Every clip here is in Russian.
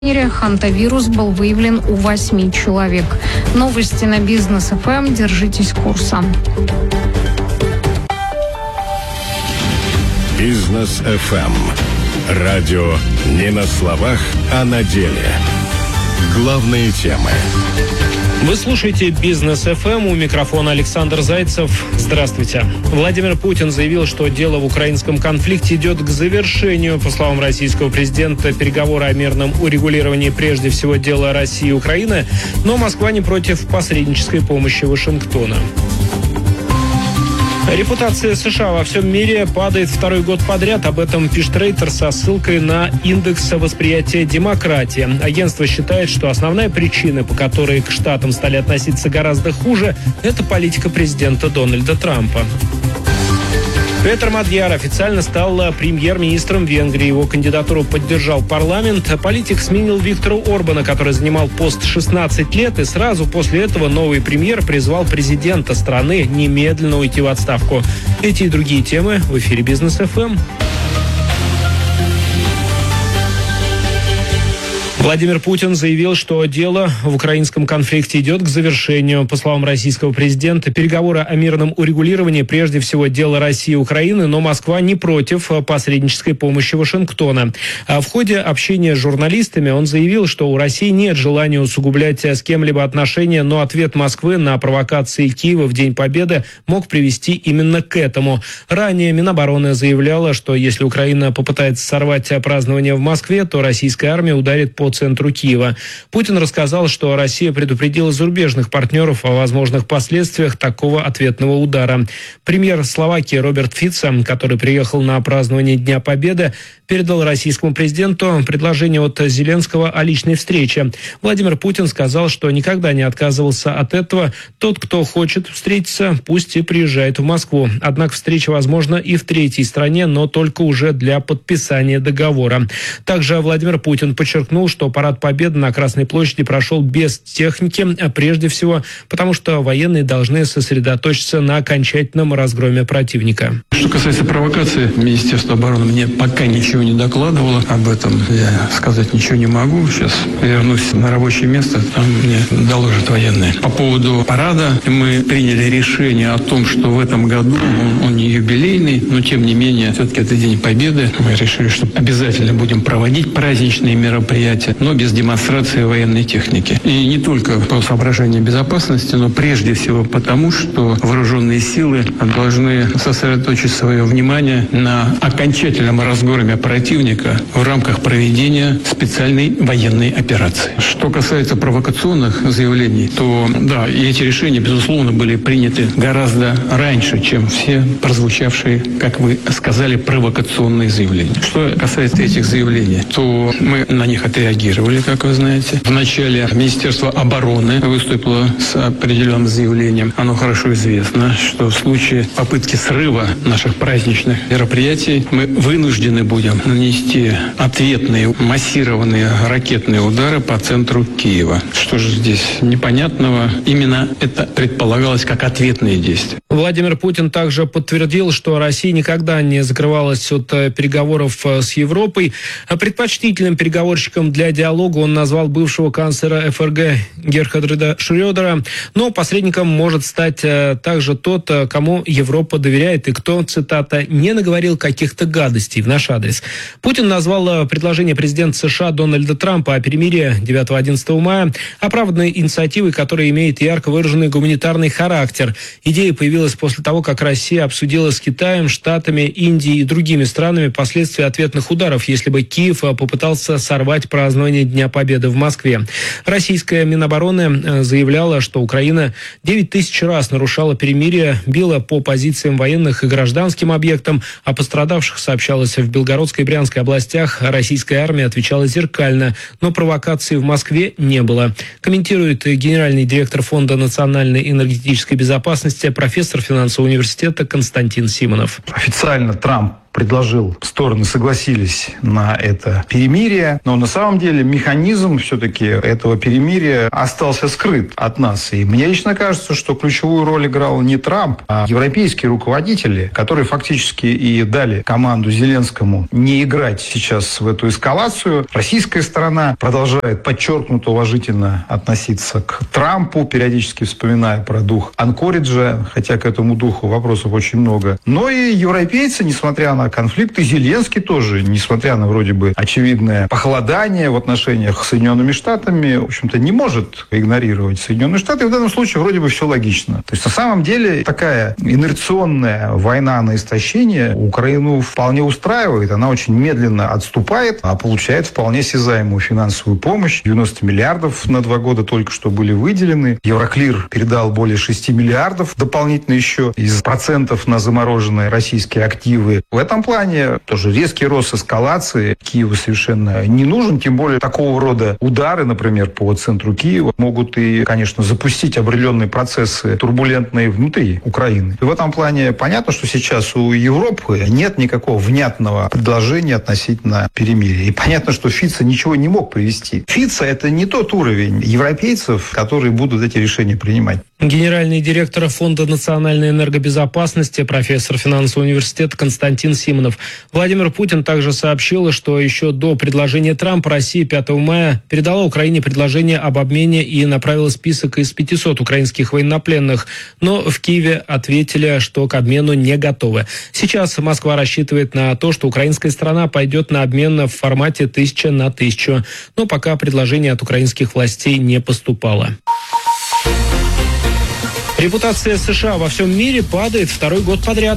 В мире хантавирус был выявлен у 8 человек. Новости на Бизнес ФМ. Держитесь курса. Бизнес ФМ. Радио не на словах, а на деле. Главные темы. Вы слушаете Бизнес ФМ, у микрофона Александр Зайцев. Здравствуйте. Владимир Путин заявил, что дело в украинском конфликте идет к завершению. По словам российского президента, переговоры о мирном урегулировании прежде всего дело России и Украины, но Москва не против посреднической помощи Вашингтона. Репутация США во всем мире падает второй год подряд. Об этом пишет Рейтер со ссылкой на индекс восприятия демократии. Агентство считает, что основная причина, по которой к Штатам стали относиться гораздо хуже, это политика президента Дональда Трампа. Петр Мадьяр официально стал премьер-министром Венгрии. Его кандидатуру поддержал парламент. Политик сменил Виктора Орбана, который занимал пост 16 лет. И сразу после этого новый премьер призвал президента страны немедленно уйти в отставку. Эти и другие темы в эфире Бизнес ФМ. Владимир Путин заявил, что дело в украинском конфликте идет к завершению. По словам российского президента, переговоры о мирном урегулировании прежде всего дело России и Украины, но Москва не против посреднической помощи Вашингтона. В ходе общения с журналистами он заявил, что у России нет желания усугублять с кем-либо отношения, но ответ Москвы на провокации Киева в День Победы мог привести именно к этому. Ранее Минобороны заявляла, что если Украина попытается сорвать празднование в Москве, то российская армия ударит по центру Киева. Путин рассказал, что Россия предупредила зарубежных партнеров о возможных последствиях такого ответного удара. Премьер Словакии Роберт Фицо, который приехал на празднование Дня Победы, передал российскому президенту предложение от Зеленского о личной встрече. Владимир Путин сказал, что никогда не отказывался от этого. Тот, кто хочет встретиться, пусть и приезжает в Москву. Однако встреча возможна и в третьей стране, но только уже для подписания договора. Также Владимир Путин подчеркнул, что парад Победы на Красной площади прошел без техники, прежде всего потому, что военные должны сосредоточиться на окончательном разгроме противника. Что касается провокации, Министерство обороны мне пока ничего не докладывало. Об этом я сказать ничего не могу. Сейчас вернусь на рабочее место, там мне доложат военные. По поводу парада мы приняли решение о том, что в этом году он не юбилейный, но тем не менее, все-таки это День Победы. Мы решили, что обязательно будем проводить праздничные мероприятия, но без демонстрации военной техники. И не только по соображениям безопасности, но прежде всего потому, что вооруженные силы должны сосредоточить свое внимание на окончательном разгроме противника в рамках проведения специальной военной операции. Что касается провокационных заявлений, то да, и эти решения, безусловно, были приняты гораздо раньше, чем все прозвучавшие, как вы сказали, провокационные заявления. Что касается этих заявлений, то мы на них отреагировали, как вы знаете. Вначале Министерство обороны выступило с определенным заявлением. Оно хорошо известно, что в случае попытки срыва наших праздничных мероприятий мы вынуждены будем нанести ответные массированные ракетные удары по центру Киева. Что же здесь непонятного? Именно это предполагалось как ответные действия. Владимир Путин также подтвердил, что Россия никогда не закрывалась от переговоров с Европой. Предпочтительным переговорщиком для диалога он назвал бывшего канцлера ФРГ Герхарда Шрёдера. Но посредником может стать также тот, кому Европа доверяет и кто, цитата, «не наговорил каких-то гадостей в наш адрес». Путин назвал предложение президента США Дональда Трампа о перемирии 9-11 мая оправданной инициативой, которая имеет ярко выраженный гуманитарный характер. Идея появилась после того, как Россия обсудила с Китаем, Штатами, Индией и другими странами последствия ответных ударов, если бы Киев попытался сорвать празднование Дня Победы в Москве. Российская Минобороны заявляла, что Украина 9000 раз нарушала перемирие, била по позициям военных и гражданским объектам, о пострадавших сообщалось в Белгородской и Брянской областях. Российская армия отвечала зеркально, но провокаций в Москве не было. Комментирует генеральный директор Фонда национальной энергетической безопасности, профессор финансового университета Константин Симонов. Официально Трамп предложил, стороны согласились на это перемирие, но на самом деле механизм все-таки этого перемирия остался скрыт от нас. И мне лично кажется, что ключевую роль играл не Трамп, а европейские руководители, которые фактически и дали команду Зеленскому не играть сейчас в эту эскалацию. Российская сторона продолжает подчеркнуто уважительно относиться к Трампу, периодически вспоминая про дух Анкориджа, хотя к этому духу вопросов очень много. Но и европейцы, несмотря на конфликты, Зеленский тоже, несмотря на вроде бы очевидное похолодание в отношениях с Соединенными Штатами, в общем-то, не может игнорировать Соединенные Штаты. И в данном случае вроде бы все логично. То есть, на самом деле, такая инерционная война на истощение Украину вполне устраивает. Она очень медленно отступает, а получает вполне осязаемую финансовую помощь. 90 миллиардов на 2 года только что были выделены. Евроклир передал более 6 миллиардов дополнительно еще из процентов на замороженные российские активы. В этом плане тоже резкий рост эскалации Киеву совершенно не нужен, тем более такого рода удары, например, по центру Киева могут и, конечно, запустить определенные процессы турбулентные внутри Украины. И в этом плане понятно, что сейчас у Европы нет никакого внятного предложения относительно перемирия. И понятно, что Фицо ничего не мог привести. Фицо — это не тот уровень европейцев, которые будут эти решения принимать. Генеральный директор Фонда национальной энергобезопасности, профессор финансового университета Константин Симонов. Владимир Путин также сообщил, что еще до предложения Трампа Россия 5 мая передала Украине предложение об обмене и направила список из 500 украинских военнопленных. Но в Киеве ответили, что к обмену не готовы. Сейчас Москва рассчитывает на то, что украинская сторона пойдет на обмен в формате 1000 на 1000. Но пока предложение от украинских властей не поступало. Репутация США во всем мире падает 2-й год подряд.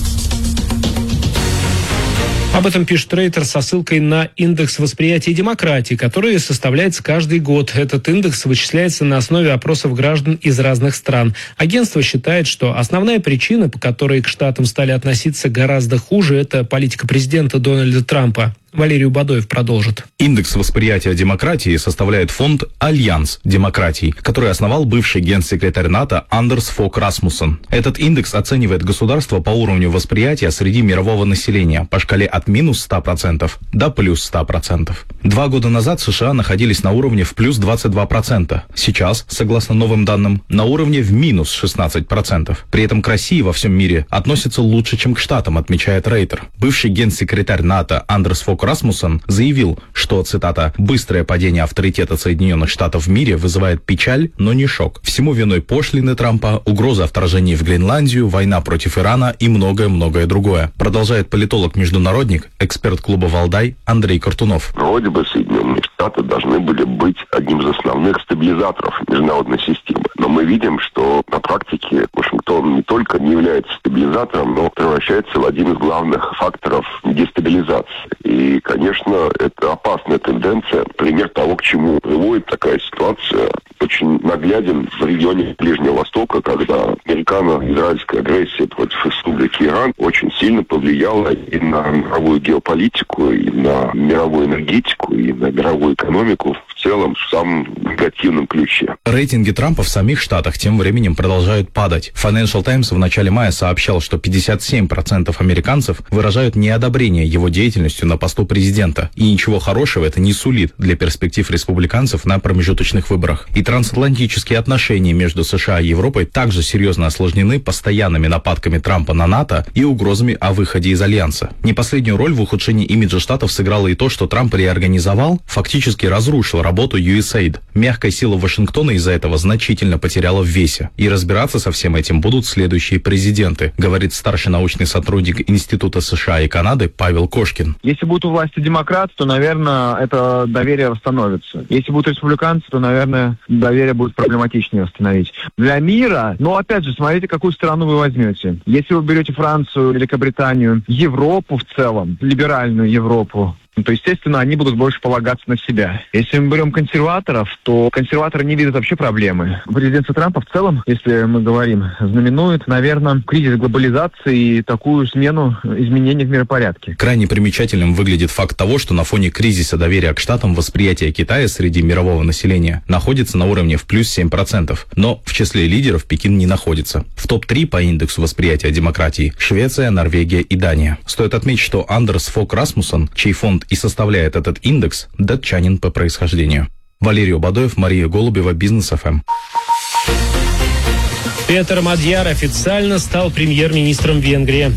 Об этом пишет Рейтер со ссылкой на индекс восприятия демократии, который составляется каждый год. Этот индекс вычисляется на основе опросов граждан из разных стран. Агентство считает, что основная причина, по которой к штатам стали относиться гораздо хуже, это политика президента Дональда Трампа. Валерий Бадоев продолжит. Индекс восприятия демократии составляет фонд «Альянс демократий», который основал бывший генсекретарь НАТО Андерс Фог Расмуссен. Этот индекс оценивает государство по уровню восприятия среди мирового населения по шкале от минус 100% до плюс 100%. 2 года назад США находились на уровне в плюс 22%. Сейчас, согласно новым данным, на уровне в минус 16%. При этом к России во всем мире относятся лучше, чем к Штатам, отмечает Рейтер. Бывший генсекретарь НАТО Андерс Фог Расмуссен заявил, что, цитата, «быстрое падение авторитета Соединенных Штатов в мире вызывает печаль, но не шок. Всему виной пошлины Трампа, угроза о вторжении в Гренландию, война против Ирана и многое-многое другое». Продолжает политолог-международник, эксперт клуба «Валдай» Андрей Картунов. Вроде бы Соединенные Штаты должны были быть одним из основных стабилизаторов международной системы. Но мы видим, что на практике Вашингтон не только не является стабилизатором, но превращается в один из главных факторов дестабилизации. И, конечно, это опасная тенденция. Пример того, к чему приводит такая ситуация, очень нагляден в регионе Ближнего Востока, когда американо-израильская агрессия против республики Иран очень сильно повлияла и на мировую геополитику, и на мировую энергетику, и на мировую экономику в целом в самом негативном ключе. Рейтинги Трампа в самих Штатах тем временем продолжают падать. Financial Times в начале мая сообщал, что 57% американцев выражают неодобрение его деятельностью на посту президента. И ничего хорошего это не сулит для перспектив республиканцев на промежуточных выборах. И трансатлантические отношения между США и Европой также серьезно осложнены постоянными нападками Трампа на НАТО и угрозами о выходе из Альянса. Не последнюю роль в ухудшении имиджа Штатов сыграло и то, что Трамп реорганизовал, фактически разрушил работу USAID. Мягкая сила Вашингтона из-за этого значительно потеряла в весе. И разбираться со всем этим будут следующие президенты, говорит старший научный сотрудник Института США и Канады Павел Кошкин. Если будут у власти демократы, то, наверное, это доверие восстановится. Если будут республиканцы, то, наверное, доверие будет проблематичнее восстановить. Для мира, но опять же, смотрите, какую страну вы возьмете. Если вы берете Францию, Великобританию, Европу в целом, либеральную Европу, то, естественно, они будут больше полагаться на себя. Если мы берем консерваторов, то консерваторы не видят вообще проблемы. Президентство Трампа в целом, если мы говорим, знаменует, наверное, кризис глобализации и такую смену изменений в миропорядке. Крайне примечательным выглядит факт того, что на фоне кризиса доверия к Штатам восприятие Китая среди мирового населения находится на уровне в плюс 7%. Но в числе лидеров Пекин не находится. В топ-3 по индексу восприятия демократии Швеция, Норвегия и Дания. Стоит отметить, что Андерс Фок Расмуссен, чей фонд и составляет этот индекс, датчанин по происхождению. Валерий Обадоев, Мария Голубева, Бизнес ФМ. Петер Мадьяр официально стал премьер-министром Венгрии.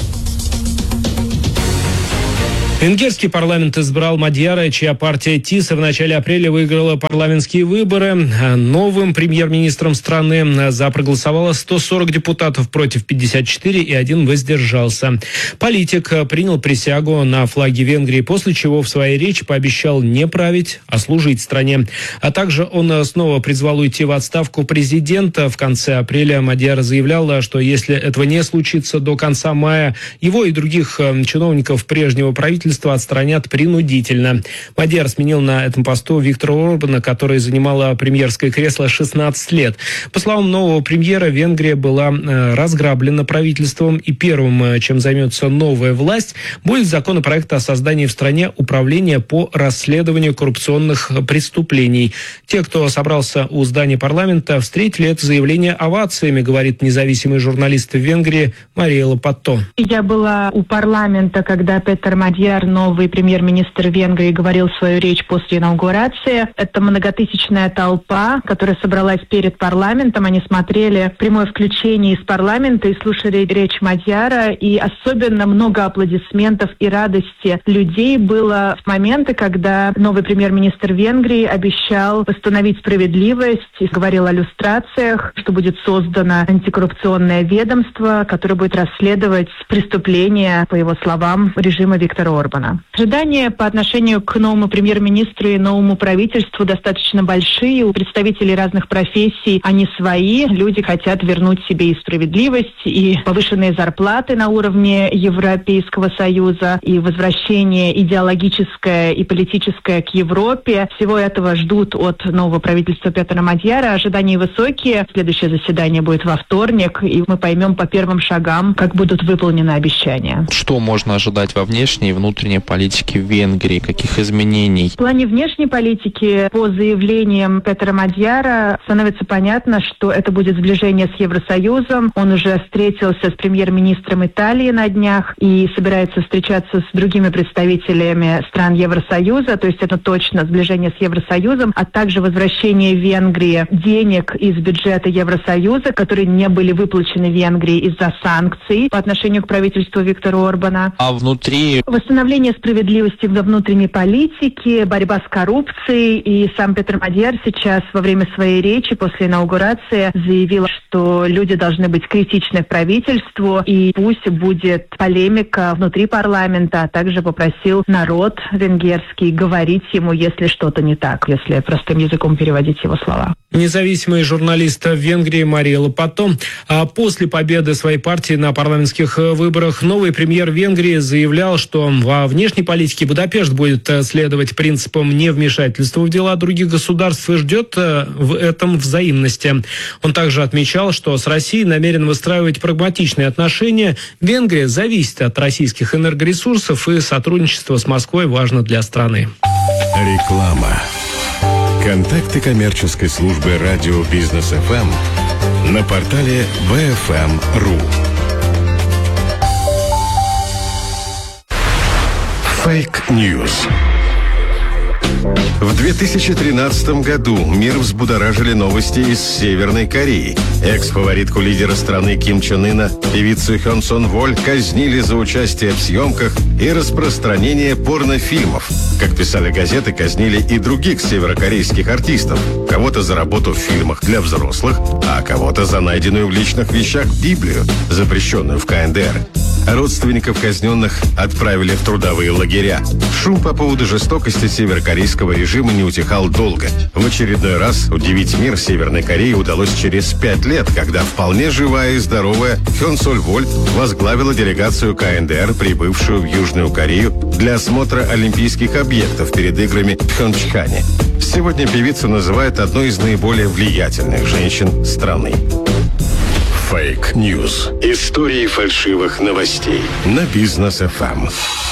Венгерский парламент избрал Мадьяра, чья партия ТИСа в начале апреля выиграла парламентские выборы. Новым премьер-министром страны проголосовало 140 депутатов против 54, и один воздержался. Политик принял присягу на флаге Венгрии, после чего в своей речи пообещал не править, а служить стране. А также он снова призвал уйти в отставку президента. В конце апреля Мадьяр заявлял, что если этого не случится до конца мая, его и других чиновников прежнего правительства отстранят принудительно. Мадьяр сменил на этом посту Виктора Орбана, который занимала премьерское кресло 16 лет. По словам нового премьера, Венгрия была разграблена правительством, и первым, чем займется новая власть, будет законопроект о создании в стране управления по расследованию коррупционных преступлений. Те, кто собрался у здания парламента, встретили это заявление овациями, говорит независимый журналист в Венгрии Мария Лопатто. Я была у парламента, когда Петер Мадьяр, новый премьер-министр Венгрии, говорил свою речь после инаугурации. Это многотысячная толпа, которая собралась перед парламентом. Они смотрели прямое включение из парламента и слушали речь Мадьяра. И особенно много аплодисментов и радости людей было в моменты, когда новый премьер-министр Венгрии обещал восстановить справедливость, и говорил о люстрациях, что будет создано антикоррупционное ведомство, которое будет расследовать преступления, по его словам, режима Виктора Орбана. Ожидания по отношению к новому премьер-министру и новому правительству достаточно большие. У представителей разных профессий они свои. Люди хотят вернуть себе и справедливость, и повышенные зарплаты на уровне Европейского Союза, и возвращение идеологическое и политическое к Европе. Всего этого ждут от нового правительства Петера Мадьяра. Ожидания высокие. Следующее заседание будет во вторник, и мы поймем по первым шагам, как будут выполнены обещания. Что можно ожидать во внешней и внутренней политике в Венгрии? Каких изменений? В плане внешней политики, по заявлениям Петера Мадьяра, становится понятно, что это будет сближение с Евросоюзом. Он уже встретился с премьер-министром Италии на днях и собирается встречаться с другими представителями стран Евросоюза. То есть это точно сближение с Евросоюзом, а также возвращение в Венгрии денег из бюджета Евросоюза, которые не были выплачены Венгрии из-за санкций по отношению к правительству Виктора Орбана. А внутри? Восстановление справедливости во внутренней политике, борьба с коррупцией. И сам Петер Мадьяр сейчас во время своей речи после инаугурации заявил, что люди должны быть критичны к правительству, и пусть будет полемика внутри парламента, а также попросил народ венгерский говорить ему, если что-то не так, если простым языком переводить его слова. Независимый журналист в Венгрии Мария Лопатто. После победы своей партии на парламентских выборах новый премьер Венгрии заявлял, что во внешней политике Будапешт будет следовать принципам невмешательства в дела других государств и ждет в этом взаимности. Он также отмечал, что с Россией намерен выстраивать прагматичные отношения. Венгрия зависит от российских энергоресурсов, и сотрудничество с Москвой важно для страны. Реклама. Контакты коммерческой службы радио Бизнес ФМ на портале BFM.ru. Фейк-ньюс. В 2013 году мир взбудоражили новости из Северной Кореи. Экс-фаворитку лидера страны Ким Чен Ына, певицу Хён Сон Воль, казнили за участие в съемках и распространение порнофильмов. Как писали газеты, казнили и других северокорейских артистов. Кого-то за работу в фильмах для взрослых, а кого-то за найденную в личных вещах Библию, запрещенную в КНДР. Родственников казненных отправили в трудовые лагеря. Шум по поводу жестокости северокорейского режима не утихал долго. В очередной раз удивить мир Северной Кореи удалось через 5 лет, когда вполне живая и здоровая Хён Соль-Воль возглавила делегацию КНДР, прибывшую в Южную Корею для осмотра олимпийских объектов перед играми в Пхёнчхане. Сегодня певица называют одной из наиболее влиятельных женщин страны. Фейк-ньюс. Истории фальшивых новостей на Бизнес ФМ.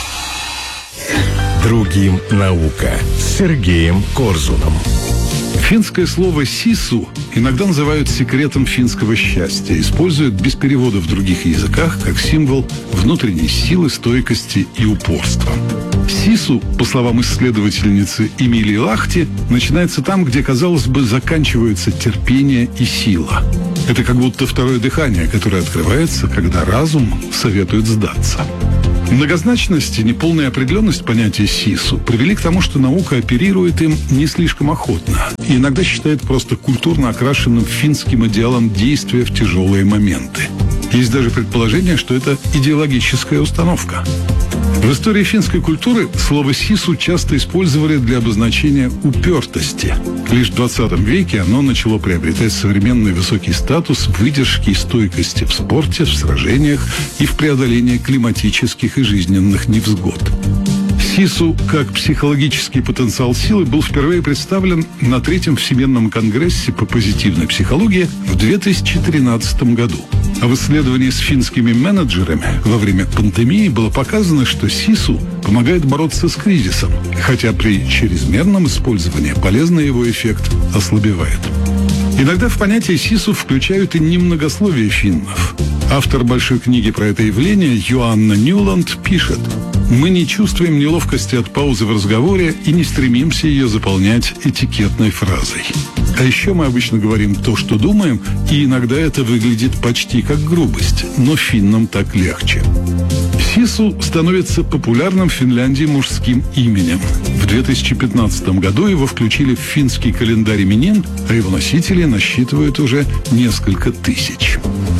Другим наука с Сергеем Корзуном. Финское слово «сису» иногда называют секретом финского счастья, используют без перевода в других языках как символ внутренней силы, стойкости и упорства. Сису, по словам исследовательницы Эмилии Лахти, начинается там, где, казалось бы, заканчиваются терпение и сила. Это как будто второе дыхание, которое открывается, когда разум советует сдаться. Многозначность и неполная определенность понятия сису привели к тому, что наука оперирует им не слишком охотно и иногда считает просто культурно окрашенным финским идеалом действия в тяжелые моменты. Есть даже предположение, что это идеологическая установка. В истории финской культуры слово «сису» часто использовали для обозначения упертости. Лишь в 20 веке оно начало приобретать современный высокий статус выдержки и стойкости в спорте, в сражениях и в преодолении климатических и жизненных невзгод. СИСУ как психологический потенциал силы был впервые представлен на Третьем Всемирном конгрессе по позитивной психологии в 2013 году. А в исследовании с финскими менеджерами во время пандемии было показано, что СИСУ помогает бороться с кризисом, хотя при чрезмерном использовании полезный его эффект ослабевает. Иногда в понятие СИСУ включают и немногословие финнов. Автор большой книги про это явление Йоанна Ньюланд пишет: «Мы не чувствуем неловкости от паузы в разговоре и не стремимся ее заполнять этикетной фразой. А еще мы обычно говорим то, что думаем, и иногда это выглядит почти как грубость, но финнам так легче». СИСУ становится популярным в Финляндии мужским именем. В 2015 году его включили в финский календарь именин, а его носители насчитывают уже несколько тысяч.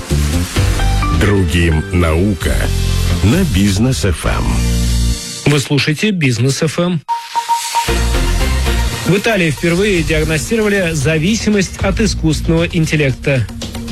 Другим наука на Бизнес ФМ. Вы слушаете Бизнес ФМ. В Италии впервые диагностировали зависимость от искусственного интеллекта.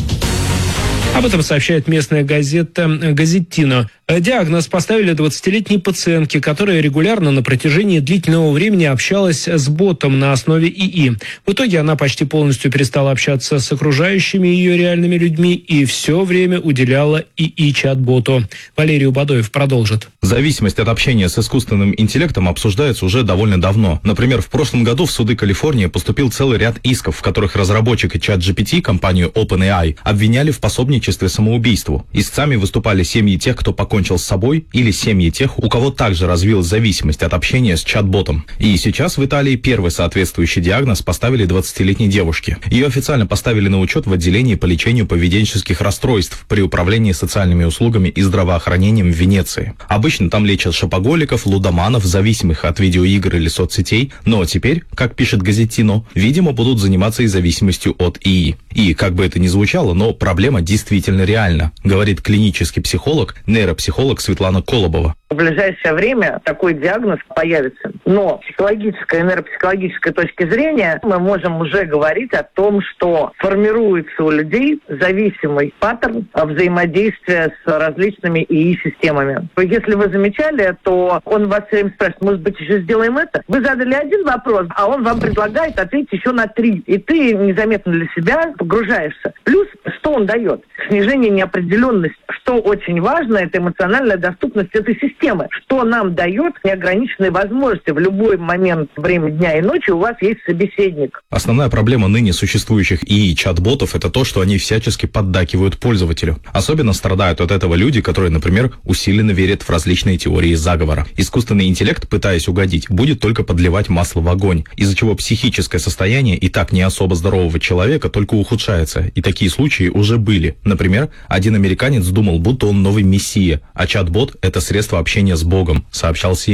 Об этом сообщает местная газета «Газеттино». Диагноз поставили 20-летней пациентке, которая регулярно на протяжении длительного времени общалась с ботом на основе ИИ. В итоге она почти полностью перестала общаться с окружающими ее реальными людьми и все время уделяла ИИ-чат-боту. Валерий Убадоев продолжит. Зависимость от общения с искусственным интеллектом обсуждается уже довольно давно. Например, в прошлом году в суды Калифорнии поступил целый ряд исков, в которых разработчики ChatGPT, компанию OpenAI, обвиняли в пособничестве самоубийству. Истцами выступали семьи тех, кто покончил с собой, или семьи тех, у кого также развилась зависимость от общения с чат-ботом. И сейчас в Италии первый соответствующий диагноз поставили 20-летней девушке. Ее официально поставили на учет в отделении по лечению поведенческих расстройств при управлении социальными услугами и здравоохранением в Венеции. Обычно там лечат шопоголиков, лудоманов, зависимых от видеоигр или соцсетей, но теперь, как пишет Газеттино, видимо, будут заниматься и зависимостью от ИИ. И, как бы это ни звучало, но проблема действительно реальна, говорит клинический психолог, нейропсихолог Светлана Колобова. В ближайшее время такой диагноз появится. Но с психологической и нейропсихологической точки зрения мы можем уже говорить о том, что формируется у людей зависимый паттерн взаимодействия с различными ИИ-системами. Если вы замечали, то он вас все время спрашивает: может быть, еще сделаем это? Вы задали один вопрос, а он вам предлагает ответить еще на 3. И ты незаметно для себя погружаешься. Плюс, что он дает? Снижение неопределенности. Что очень важно, это эмоциональная доступность этой системы. Что нам дает неограниченные возможности. В любой момент времени дня и ночи у вас есть собеседник. Основная проблема ныне существующих ИИ-чат-ботов – это то, что они всячески поддакивают пользователю. Особенно страдают от этого люди, которые, например, усиленно верят в различные теории заговора. Искусственный интеллект, пытаясь угодить, будет только подливать масло в огонь, из-за чего психическое состояние и так не особо здорового человека только ухудшается. И такие случаи уже были. Например, один американец думал, будто он новый мессия, а чат-бот – это средство общения с Богом, сообщал CNN.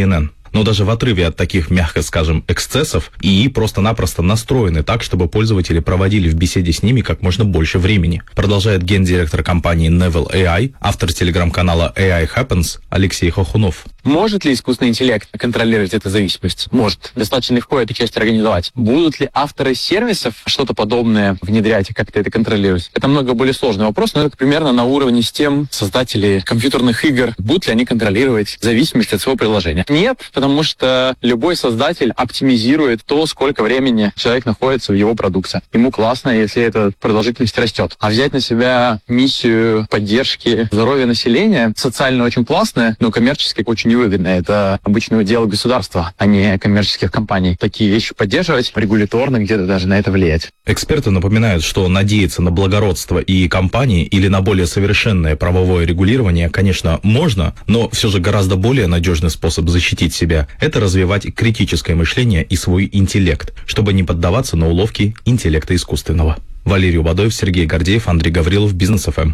Но даже в отрыве от таких, мягко скажем, эксцессов, ИИ просто-напросто настроены так, чтобы пользователи проводили в беседе с ними как можно больше времени. Продолжает гендиректор компании Neville AI, автор телеграм-канала AI Happens Алексей Хохунов. Может ли искусственный интеллект контролировать эту зависимость? Может. Достаточно легко эту часть организовать. Будут ли авторы сервисов что-то подобное внедрять и как-то это контролировать? Это много более сложный вопрос, но это примерно на уровне с тем создателей компьютерных игр. Будут ли они контролировать зависимость от своего приложения? Нет, потому что любой создатель оптимизирует то, сколько времени человек находится в его продукции. Ему классно, если эта продолжительность растет. А взять на себя миссию поддержки здоровья населения социально очень классно, но коммерчески очень невыгодно. Это обычное дело государства, а не коммерческих компаний. Такие вещи поддерживать, регуляторно где-то даже на это влиять. Эксперты напоминают, что надеяться на благородство и компании или на более совершенное правовое регулирование, конечно, можно, но все же гораздо более надежный способ защитить себя – это развивать критическое мышление и свой интеллект, чтобы не поддаваться на уловки интеллекта искусственного. Валерий Убадоев, Сергей Гордеев, Андрей Гаврилов, Бизнес ФМ.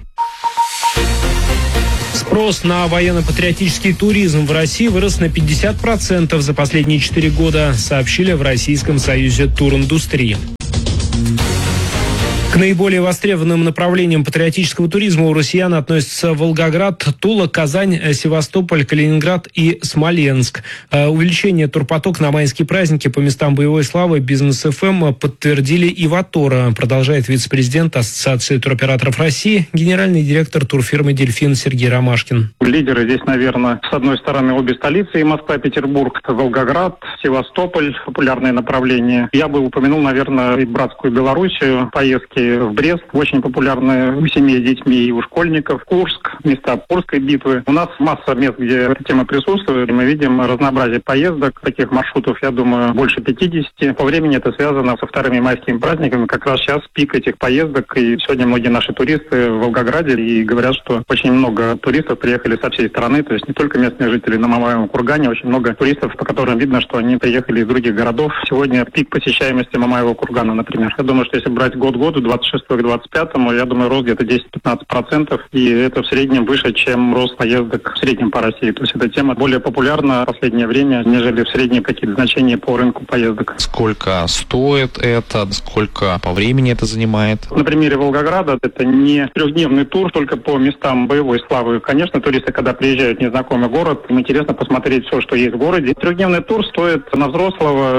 Спрос на военно-патриотический туризм в России вырос на 50% за последние 4 года, сообщили в Российском союзе туриндустрии. К наиболее востребованным направлениям патриотического туризма у россиян относятся Волгоград, Тула, Казань, Севастополь, Калининград и Смоленск. Увеличение турпотока на майские праздники по местам боевой славы Бизнес ФМ подтвердили и в Атора, продолжает вице-президент Ассоциации туроператоров России, генеральный директор турфирмы «Дельфин» Сергей Ромашкин. Лидеры здесь, наверное, с одной стороны обе столицы, и Москва, Петербург, Волгоград, Севастополь, популярные направления. Я бы упомянул, наверное, и братскую Белоруссию, поездки в Брест, очень популярные у семей с детьми и у школьников. Курск, места Курской битвы. У нас масса мест, где эта тема присутствует. Мы видим разнообразие поездок, таких маршрутов, я думаю, больше 50. По времени это связано со вторыми майскими праздниками. Как раз сейчас пик этих поездок. И сегодня многие наши туристы в Волгограде и говорят, что очень много туристов приехали со всей страны. То есть не только местные жители на Мамаевом кургане, очень много туристов, по которым видно, что они приехали из других городов. Сегодня пик посещаемости Мамаевого кургана, например. Я думаю, что если брать год к году, 26 к 25, я думаю, рост где-то 10-15%, и это в среднем выше, чем рост поездок в среднем по России. То есть эта тема более популярна в последнее время, нежели в среднем какие-то значения по рынку поездок. Сколько стоит это, сколько по времени это занимает? На примере Волгограда это не трехдневный тур только по местам боевой славы. Конечно, туристы, когда приезжают в незнакомый город, им интересно посмотреть все, что есть в городе. Трехдневный тур стоит на взрослого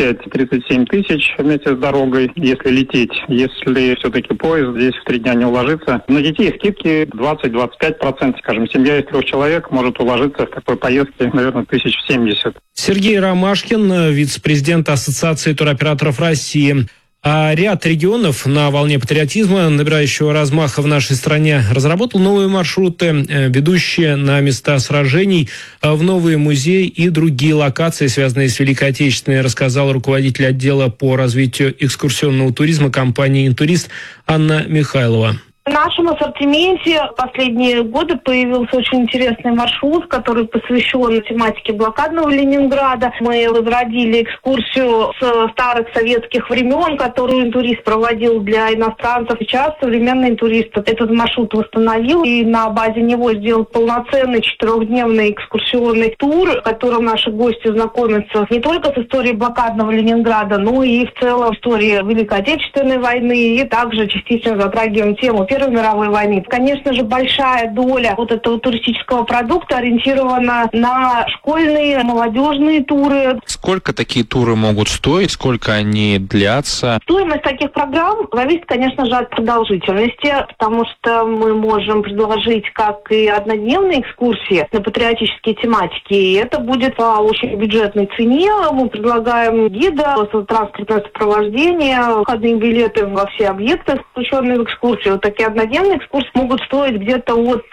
35-37 тысяч вместе с дорогой, если лететь. Если все-таки поезд здесь в 3 дня не уложится. На детей скидки 20-25%. Скажем, семья из 3 человек может уложиться в такой поездке, наверное, 1070. Сергей Ромашкин, вице-президент Ассоциации туроператоров России. А ряд регионов на волне патриотизма, набирающего размаха в нашей стране, разработал новые маршруты, ведущие на места сражений, в новые музеи и другие локации, связанные с Великой Отечественной, рассказал руководитель отдела по развитию экскурсионного туризма компании «Интурист» Анна Михайлова. В нашем ассортименте в последние годы появился очень интересный маршрут, который посвящен тематике блокадного Ленинграда. Мы возродили экскурсию с старых советских времен, которую «Интурист» проводил для иностранцев. Сейчас современный «Интурист» этот маршрут восстановил и на базе него сделал полноценный 4-дневный экскурсионный тур, в котором наши гости знакомятся не только с историей блокадного Ленинграда, но и в целом историей Великой Отечественной войны, и также частично затрагиваем тему Первой мировой войны. Конечно же, большая доля вот этого туристического продукта ориентирована на школьные, молодежные туры. Сколько такие туры могут стоить? Сколько они длятся? Стоимость таких программ зависит, конечно же, от продолжительности, потому что мы можем предложить как и однодневные экскурсии на патриотические тематики, и это будет по очень бюджетной цене. Мы предлагаем гида, транспортное сопровождение, входные билеты во все объекты, включенные в экскурсию. Вот такие однодневные экскурсии могут стоить где-то от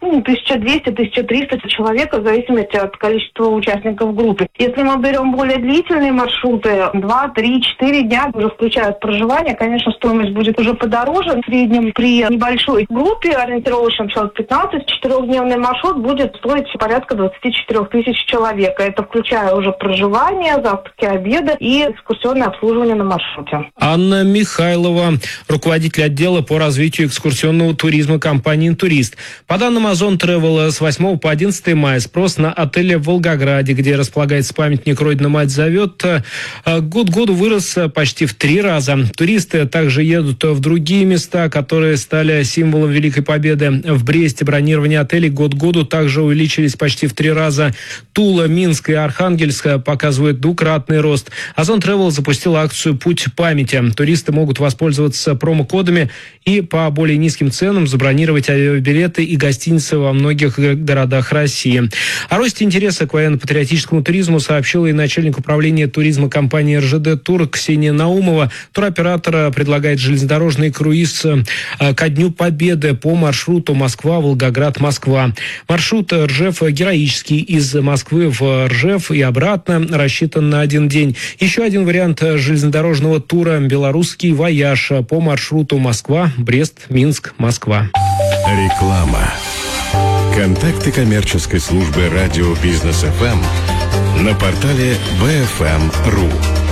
1200-1300 человек, в зависимости от количества участников в группе. Если мы берем более длительные маршруты, 2, 3, 4 дня, уже включают проживание, конечно, стоимость будет уже подороже. В среднем при небольшой группе, ориентировочном человек 15, 4-дневный маршрут будет стоить порядка 24 тысяч человек. Это включая уже проживание, завтраки, обеды и экскурсионное обслуживание на маршруте. Анна Михайлова, руководитель отдела по развитию экскурсионного рекреационного туризма компании «Интурист». По данным Озон Travel, с 8 по 11 мая спрос на отели в Волгограде, где располагается памятник «Родина мать зовет», год к году вырос почти в 3 раза. Туристы также едут в другие места, которые стали символом Великой Победы. В Бресте бронирование отелей год к году также увеличились почти в 3 раза. Тула, Минск и Архангельск показывают двукратный рост. Озон Travel запустил акцию «Путь памяти». Туристы могут воспользоваться промокодами и по более низким ценам забронировать авиабилеты и гостиницы во многих городах России. О росте интереса к военно-патриотическому туризму сообщила и начальник управления туризма компании РЖД Тур Ксения Наумова. Туроператор предлагает железнодорожный круиз ко Дню Победы по маршруту Москва-Волгоград-Москва. Маршрут Ржев-Героический из Москвы в Ржев и обратно рассчитан на 1 день. Еще один вариант железнодорожного тура «Белорусский вояж» по маршруту Москва, Брест, Минск, Москва. Реклама. Контакты коммерческой службы радио «Бизнес ФМ» на портале bfm.ru.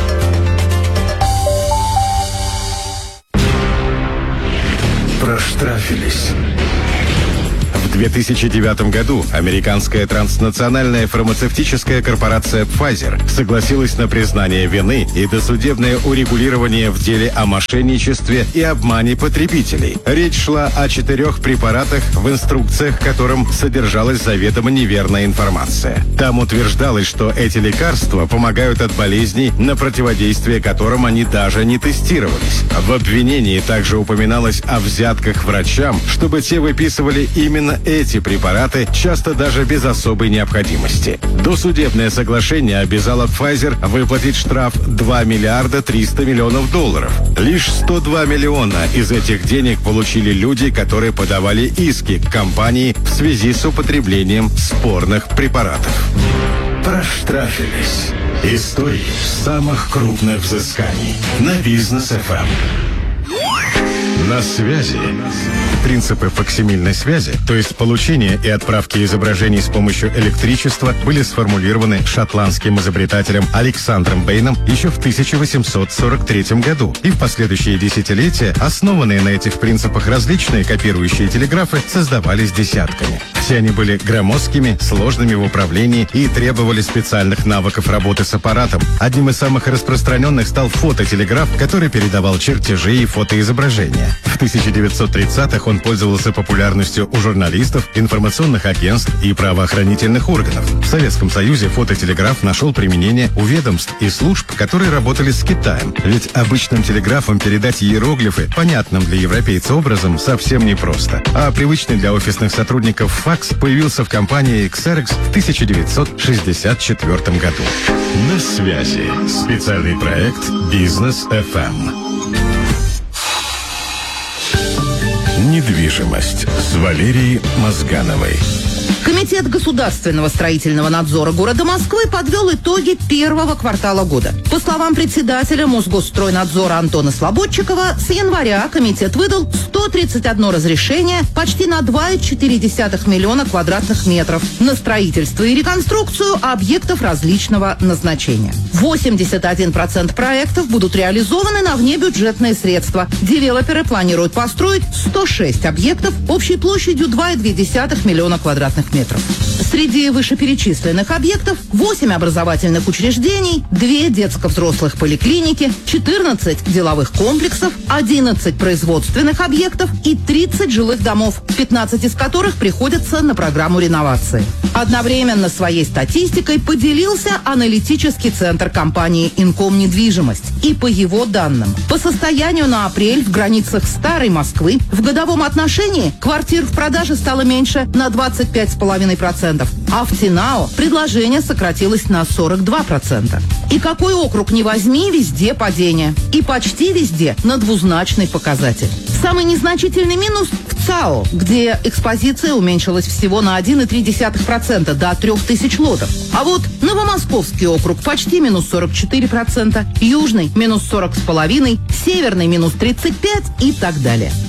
Проштрафились. В 2009 году американская транснациональная фармацевтическая корпорация Pfizer согласилась на признание вины и досудебное урегулирование в деле о мошенничестве и обмане потребителей. Речь шла о 4 препаратах, в инструкциях которым содержалась заведомо неверная информация. Там утверждалось, что эти лекарства помогают от болезней, на противодействие которым они даже не тестировались. В обвинении также упоминалось о взятках врачам, чтобы те выписывали именно эти препараты, часто даже без особой необходимости. Досудебное соглашение обязало Pfizer выплатить штраф $2 миллиарда 300 миллионов долларов. Лишь 102 миллиона из этих денег получили люди, которые подавали иски к компании в связи с употреблением спорных препаратов. Проштрафились. Истории самых крупных взысканий на Бизнес ФМ. На связи. Принципы факсимильной связи, то есть получения и отправки изображений с помощью электричества, были сформулированы шотландским изобретателем Александром Бэйном еще в 1843 году. И в последующие десятилетия основанные на этих принципах различные копирующие телеграфы создавались десятками. Все они были громоздкими, сложными в управлении и требовали специальных навыков работы с аппаратом. Одним из самых распространенных стал фототелеграф, который передавал чертежи и фотоизображения. В 1930-х он пользовался популярностью у журналистов, информационных агентств и правоохранительных органов. В Советском Союзе фототелеграф нашел применение у ведомств и служб, которые работали с Китаем. Ведь обычным телеграфом передать иероглифы понятным для европейца образом совсем непросто. А привычный для офисных сотрудников факс появился в компании Xerox в 1964 году. На связи. Специальный проект «Бизнес ФМ». Недвижимость с Валерией Мозгановой. Комитет государственного строительного надзора города Москвы подвел итоги первого квартала года. По словам председателя Мосгосстройнадзора Антона Слободчикова, с января комитет выдал 131 разрешение почти на 2,4 миллиона квадратных метров на строительство и реконструкцию объектов различного назначения. 81% проектов будут реализованы на внебюджетные средства. Девелоперы планируют построить 106 объектов общей площадью 2,2 миллиона квадратных метров. Среди вышеперечисленных объектов 8 образовательных учреждений, 2 детско-взрослых поликлиники, 14 деловых комплексов, 11 производственных объектов и 30 жилых домов, 15 из которых приходятся на программу реновации. Одновременно своей статистикой поделился аналитический центр компании «Инком Недвижимость». И по его данным, по состоянию на апрель в границах Старой Москвы в годовом отношении квартир в продаже стало меньше на 25,5%, а в ЦИНАО предложение сократилось на 42%. И какой округ ни возьми, везде падение. И почти везде на двузначный показатель. Самый незначительный минус в ЦАО, где экспозиция уменьшилась всего на 1,3% до 3000 лотов. А вот Новомосковский округ почти минус 44%, Южный минус 40,5%, Северный минус 35% и так далее.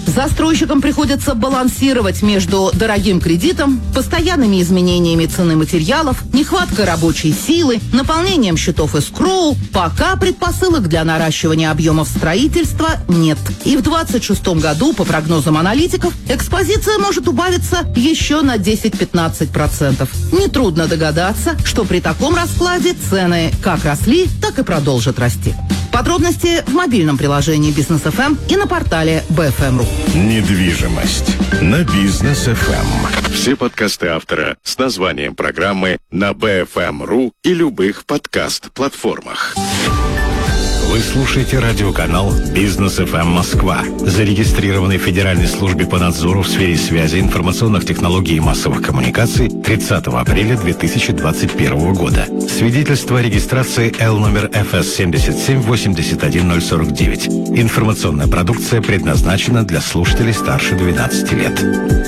Застройщикам приходится балансировать между дорогим кредитом, постоянными изменениями цены материалов, нехваткой рабочей силы, наполнением счетов эскроу. Пока предпосылок для наращивания объемов строительства нет. И в 2026 году, по прогнозам аналитиков, экспозиция может убавиться еще на 10-15%. Нетрудно догадаться, что при таком раскладе цены как росли, так и продолжат расти. Подробности в мобильном приложении Бизнес ФМ и на портале BFM.ru. Недвижимость на Бизнес ФМ. Все подкасты автора с названием программы на BFM.ru и любых подкаст-платформах. Вы слушаете радиоканал «Бизнес ФМ Москва», зарегистрированный в Федеральной службе по надзору в сфере связи, информационных технологий и массовых коммуникаций 30 апреля 2021 года. Свидетельство о регистрации Л номер ФС 7781049. Информационная продукция предназначена для слушателей старше 12 лет.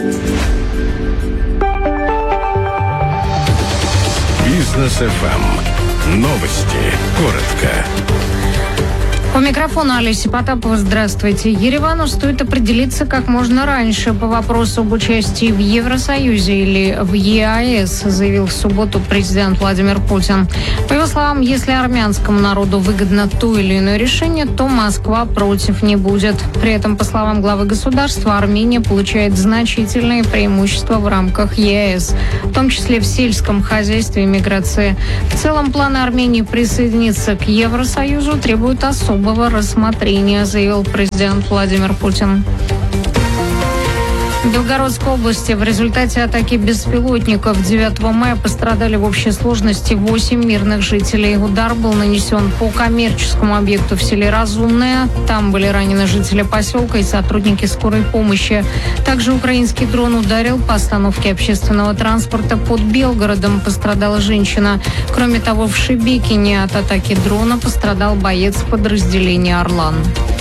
«Бизнес ФМ». Новости. Коротко. У микрофона Олеся Потапова. Здравствуйте. Еревану стоит определиться как можно раньше по вопросу об участии в Евросоюзе или в ЕАЭС, заявил в субботу президент Владимир Путин. По его словам, если армянскому народу выгодно то или иное решение, то Москва против не будет. При этом, по словам главы государства, Армения получает значительные преимущества в рамках ЕАЭС, в том числе в сельском хозяйстве и миграции. В целом, планы Армении присоединиться к Евросоюзу требуют особого рассмотрения, заявил президент Владимир Путин. В Белгородской области в результате атаки беспилотников 9 мая пострадали в общей сложности 8 мирных жителей. Удар был нанесен по коммерческому объекту в селе Разумное. Там были ранены жители поселка и сотрудники скорой помощи. Также украинский дрон ударил по остановке общественного транспорта под Белгородом. Пострадала женщина. Кроме того, в Шебекине от атаки дрона пострадал боец подразделения «Орлан».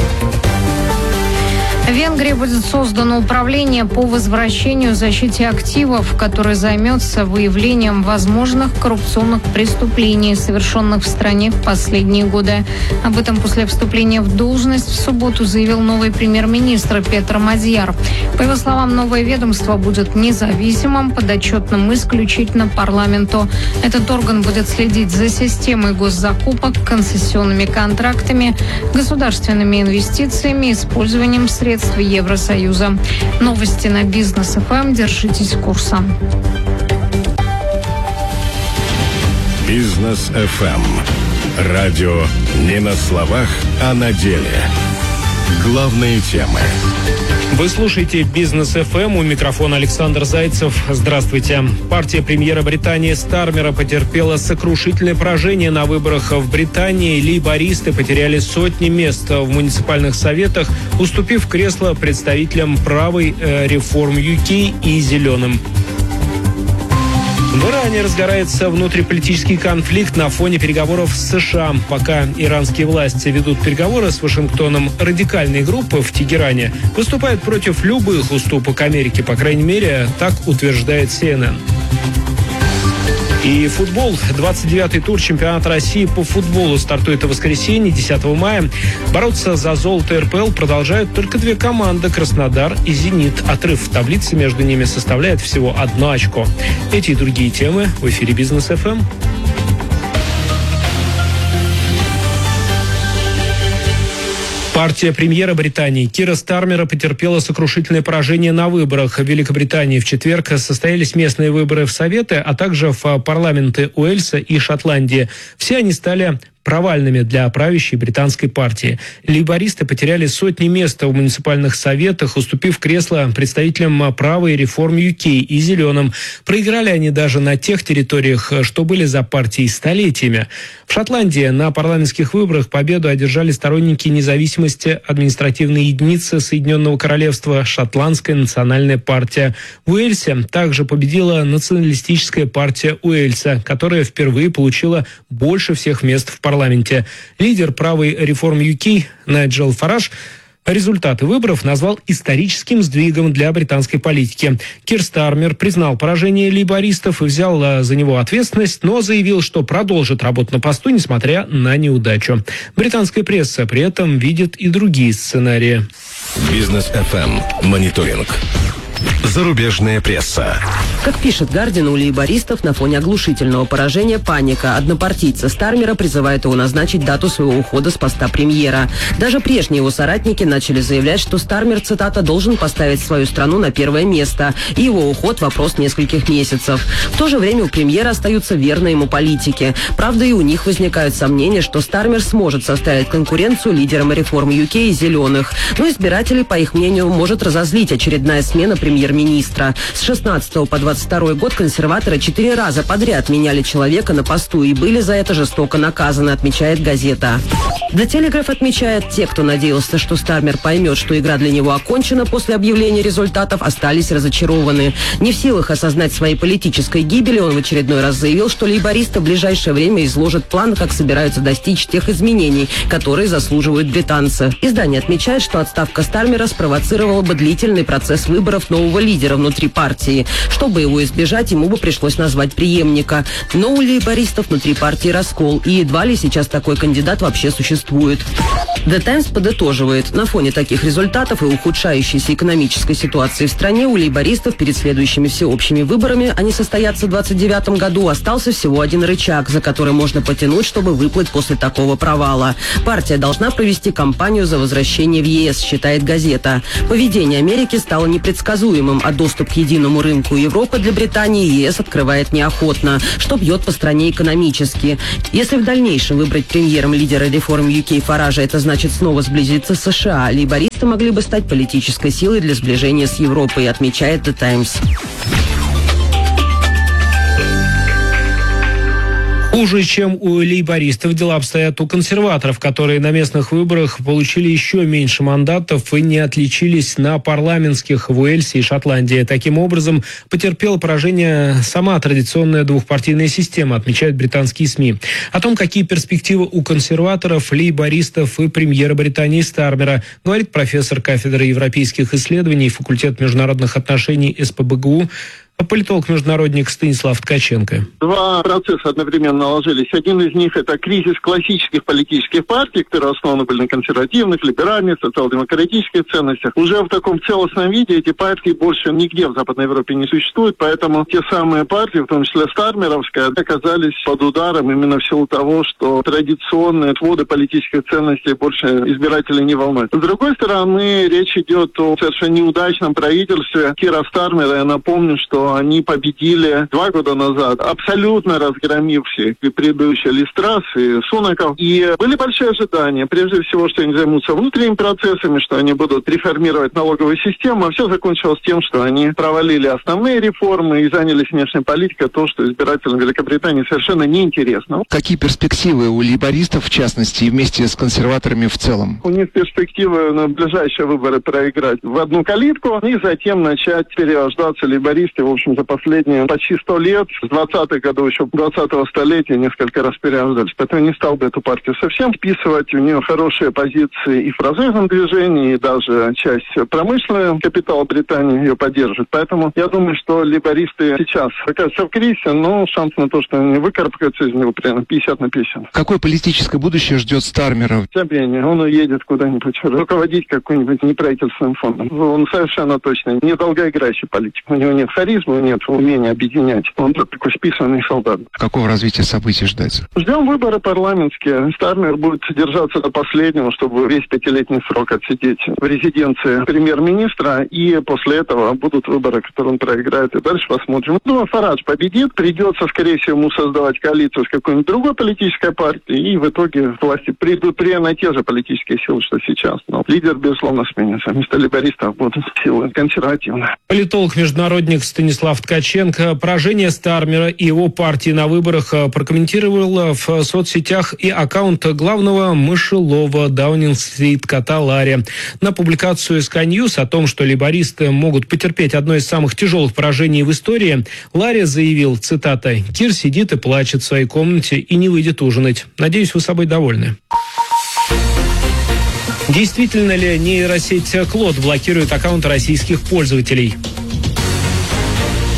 В Венгрии будет создано управление по возвращению и защите активов, которое займется выявлением возможных коррупционных преступлений, совершенных в стране в последние годы. Об этом после вступления в должность в субботу заявил новый премьер-министр Петр Мадьяр. По его словам, новое ведомство будет независимым, подотчетным исключительно парламенту. Этот орган будет следить за системой госзакупок, концессионными контрактами, государственными инвестициями, использованием средств Евросоюза. Новости на Бизнес ФМ. Держитесь курса. Бизнес ФМ. Радио не на словах, а на деле. Главные темы. Вы слушаете «Бизнес ФМ», у микрофона Александр Зайцев. Здравствуйте. Партия премьера Британии Стармера потерпела сокрушительное поражение на выборах в Британии. Лейбористы потеряли сотни мест в муниципальных советах, уступив кресло представителям правой Reform UK и зеленым. В Иране разгорается внутриполитический конфликт на фоне переговоров с США. Пока иранские власти ведут переговоры с Вашингтоном, радикальные группы в Тегеране выступают против любых уступок Америке, по крайней мере, так утверждает CNN. И футбол. 29-й тур чемпионата России по футболу стартует в воскресенье, 10 мая. Бороться за золото РПЛ продолжают только две команды – Краснодар и «Зенит». Отрыв в таблице между ними составляет всего 1 очко. Эти и другие темы в эфире «Бизнес ФМ». Партия премьера Британии Кира Стармера потерпела сокрушительное поражение на выборах. В Великобритании в четверг состоялись местные выборы в Советы, а также в парламенты Уэльса и Шотландии. Все они стали провальными для правящей британской партии. Лейбористы потеряли сотни мест в муниципальных советах, уступив кресло представителям правой Reform UK и зеленым. Проиграли они даже на тех территориях, что были за партией столетиями. В Шотландии на парламентских выборах победу одержали сторонники независимости административной единицы Соединенного Королевства Шотландская национальная партия. В Уэльсе также победила националистическая партия Уэльса, которая впервые получила больше всех мест в парламенте. Лидер правой Reform UK Найджел Фараж результаты выборов назвал историческим сдвигом для британской политики. Кир Стармер признал поражение лейбористов и взял за него ответственность, но заявил, что продолжит работу на посту, несмотря на неудачу. Британская пресса при этом видит и другие сценарии. Бизнес FM. Мониторинг. Зарубежная пресса. Как пишет Гардиан, у лейбористов на фоне оглушительного поражения паника. Однопартийцы Стармера призывают его назначить дату своего ухода с поста премьера. Даже прежние его соратники начали заявлять, что Стармер, цитата, должен поставить свою страну на первое место. И его уход – вопрос нескольких месяцев. В то же время у премьера остаются верные ему политики. Правда, и у них возникают сомнения, что Стармер сможет составить конкуренцию лидерам реформ UK и «Зеленых». Но избирателей, по их мнению, может разозлить очередная смена премьер-министра. С 16 по 22 год консерваторы 4 раза подряд меняли человека на посту и были за это жестоко наказаны, отмечает газета. The Telegraph отмечает, те, кто надеялся, что Стармер поймет, что игра для него окончена после объявления результатов, остались разочарованы. Не в силах осознать своей политической гибели, он в очередной раз заявил, что лейбористы в ближайшее время изложат план, как собираются достичь тех изменений, которые заслуживают британцы. Издание отмечает, что отставка Стармера спровоцировала бы длительный процесс выборов нового лидера внутри партии. Чтобы его избежать, ему бы пришлось назвать преемника. Но у лейбористов внутри партии раскол, и едва ли сейчас такой кандидат вообще существует. The Times подытоживает, на фоне таких результатов и ухудшающейся экономической ситуации в стране у лейбористов перед следующими всеобщими выборами, они состоятся в 2029 году, остался всего один рычаг, за который можно потянуть, чтобы выплыть после такого провала. Партия должна провести кампанию за возвращение в ЕС, считает газета. Поведение Америки стало непредсказуемым, а доступ к единому рынку Европы для Британии ЕС открывает неохотно, что бьет по стране экономически. Если в дальнейшем выбрать премьером лидера реформ UK Фаража, это значит снова сблизиться с США, лейбористы могли бы стать политической силой для сближения с Европой, отмечает The Times. Хуже, чем у лейбористов, дела обстоят у консерваторов, которые на местных выборах получили еще меньше мандатов и не отличились на парламентских в Уэльсе и Шотландии. Таким образом, потерпела поражение сама традиционная двухпартийная система, отмечают британские СМИ. О том, какие перспективы у консерваторов, лейбористов и премьера Британии Стармера, говорит профессор кафедры европейских исследований, факультет международных отношений СПбГУ, политолог-международник Станислав Ткаченко. Два процесса одновременно наложились. Один из них – это кризис классических политических партий, которые основаны были на консервативных, либеральных, социал-демократических ценностях. Уже в таком целостном виде эти партии больше нигде в Западной Европе не существуют, поэтому те самые партии, в том числе Стармеровская, оказались под ударом именно в силу того, что традиционные своды политических ценностей больше избирателей не волнуют. С другой стороны, речь идет о совершенно неудачном правительстве Кира Стармера. Я напомню, что они победили 2 года назад, абсолютно разгромившие предыдущие Ли Страс и Сунаков. И были большие ожидания, прежде всего, что они займутся внутренними процессами, что они будут реформировать налоговую систему. А все закончилось тем, что они провалили основные реформы и занялись внешней политикой, то, что избирателям Великобритании совершенно неинтересно. Какие перспективы у лейбористов, в частности, и вместе с консерваторами в целом? У них перспективы на ближайшие выборы проиграть в одну калитку и затем начать перерождаться лейбористы, в общем, за последние почти 100 лет, с 20-х годов еще 20-го столетия несколько раз перерождались. Поэтому не стал бы эту партию совсем вписывать. У нее хорошие позиции и в профсоюзном движении, и даже часть промышленного капитала Британии ее поддерживает. Поэтому я думаю, что лейбористы сейчас окажутся в кризисе, но шанс на то, что они выкарабкаются из него, примерно 50/50. Какое политическое будущее ждет Стармера? Забвение. Он уедет куда-нибудь, руководить какой-нибудь неправительственным фондом. Он совершенно точно недолгоиграющий политик. У него нет харизмы, нет умения объединять. Он такой списанный солдат. Какого развития событий ждать? Ждем выборы парламентские. Стармер будет держаться до последнего, чтобы весь 5-летний срок отсидеть в резиденции премьер-министра. И после этого будут выборы, которые он проиграет. И дальше посмотрим. Думаю, Фарадж победит. Придется, скорее всего, ему создавать коалицию с какой-нибудь другой политической партией. И в итоге власти придут примерно те же политические силы, что сейчас. Но лидер, безусловно, сменится. Вместо лейбористов будут силы консервативные. Политолог-международник Станислав Ткаченко поражение Стармера и его партии на выборах прокомментировал в соцсетях и аккаунт главного мышелова Даунинг-стрит кота Ларри. На публикацию Sky News о том, что лейбористы могут потерпеть одно из самых тяжелых поражений в истории, Ларри заявил, цитата, «Кир сидит и плачет в своей комнате и не выйдет ужинать. Надеюсь, вы собой довольны». Действительно ли нейросеть Клод блокирует аккаунты российских пользователей?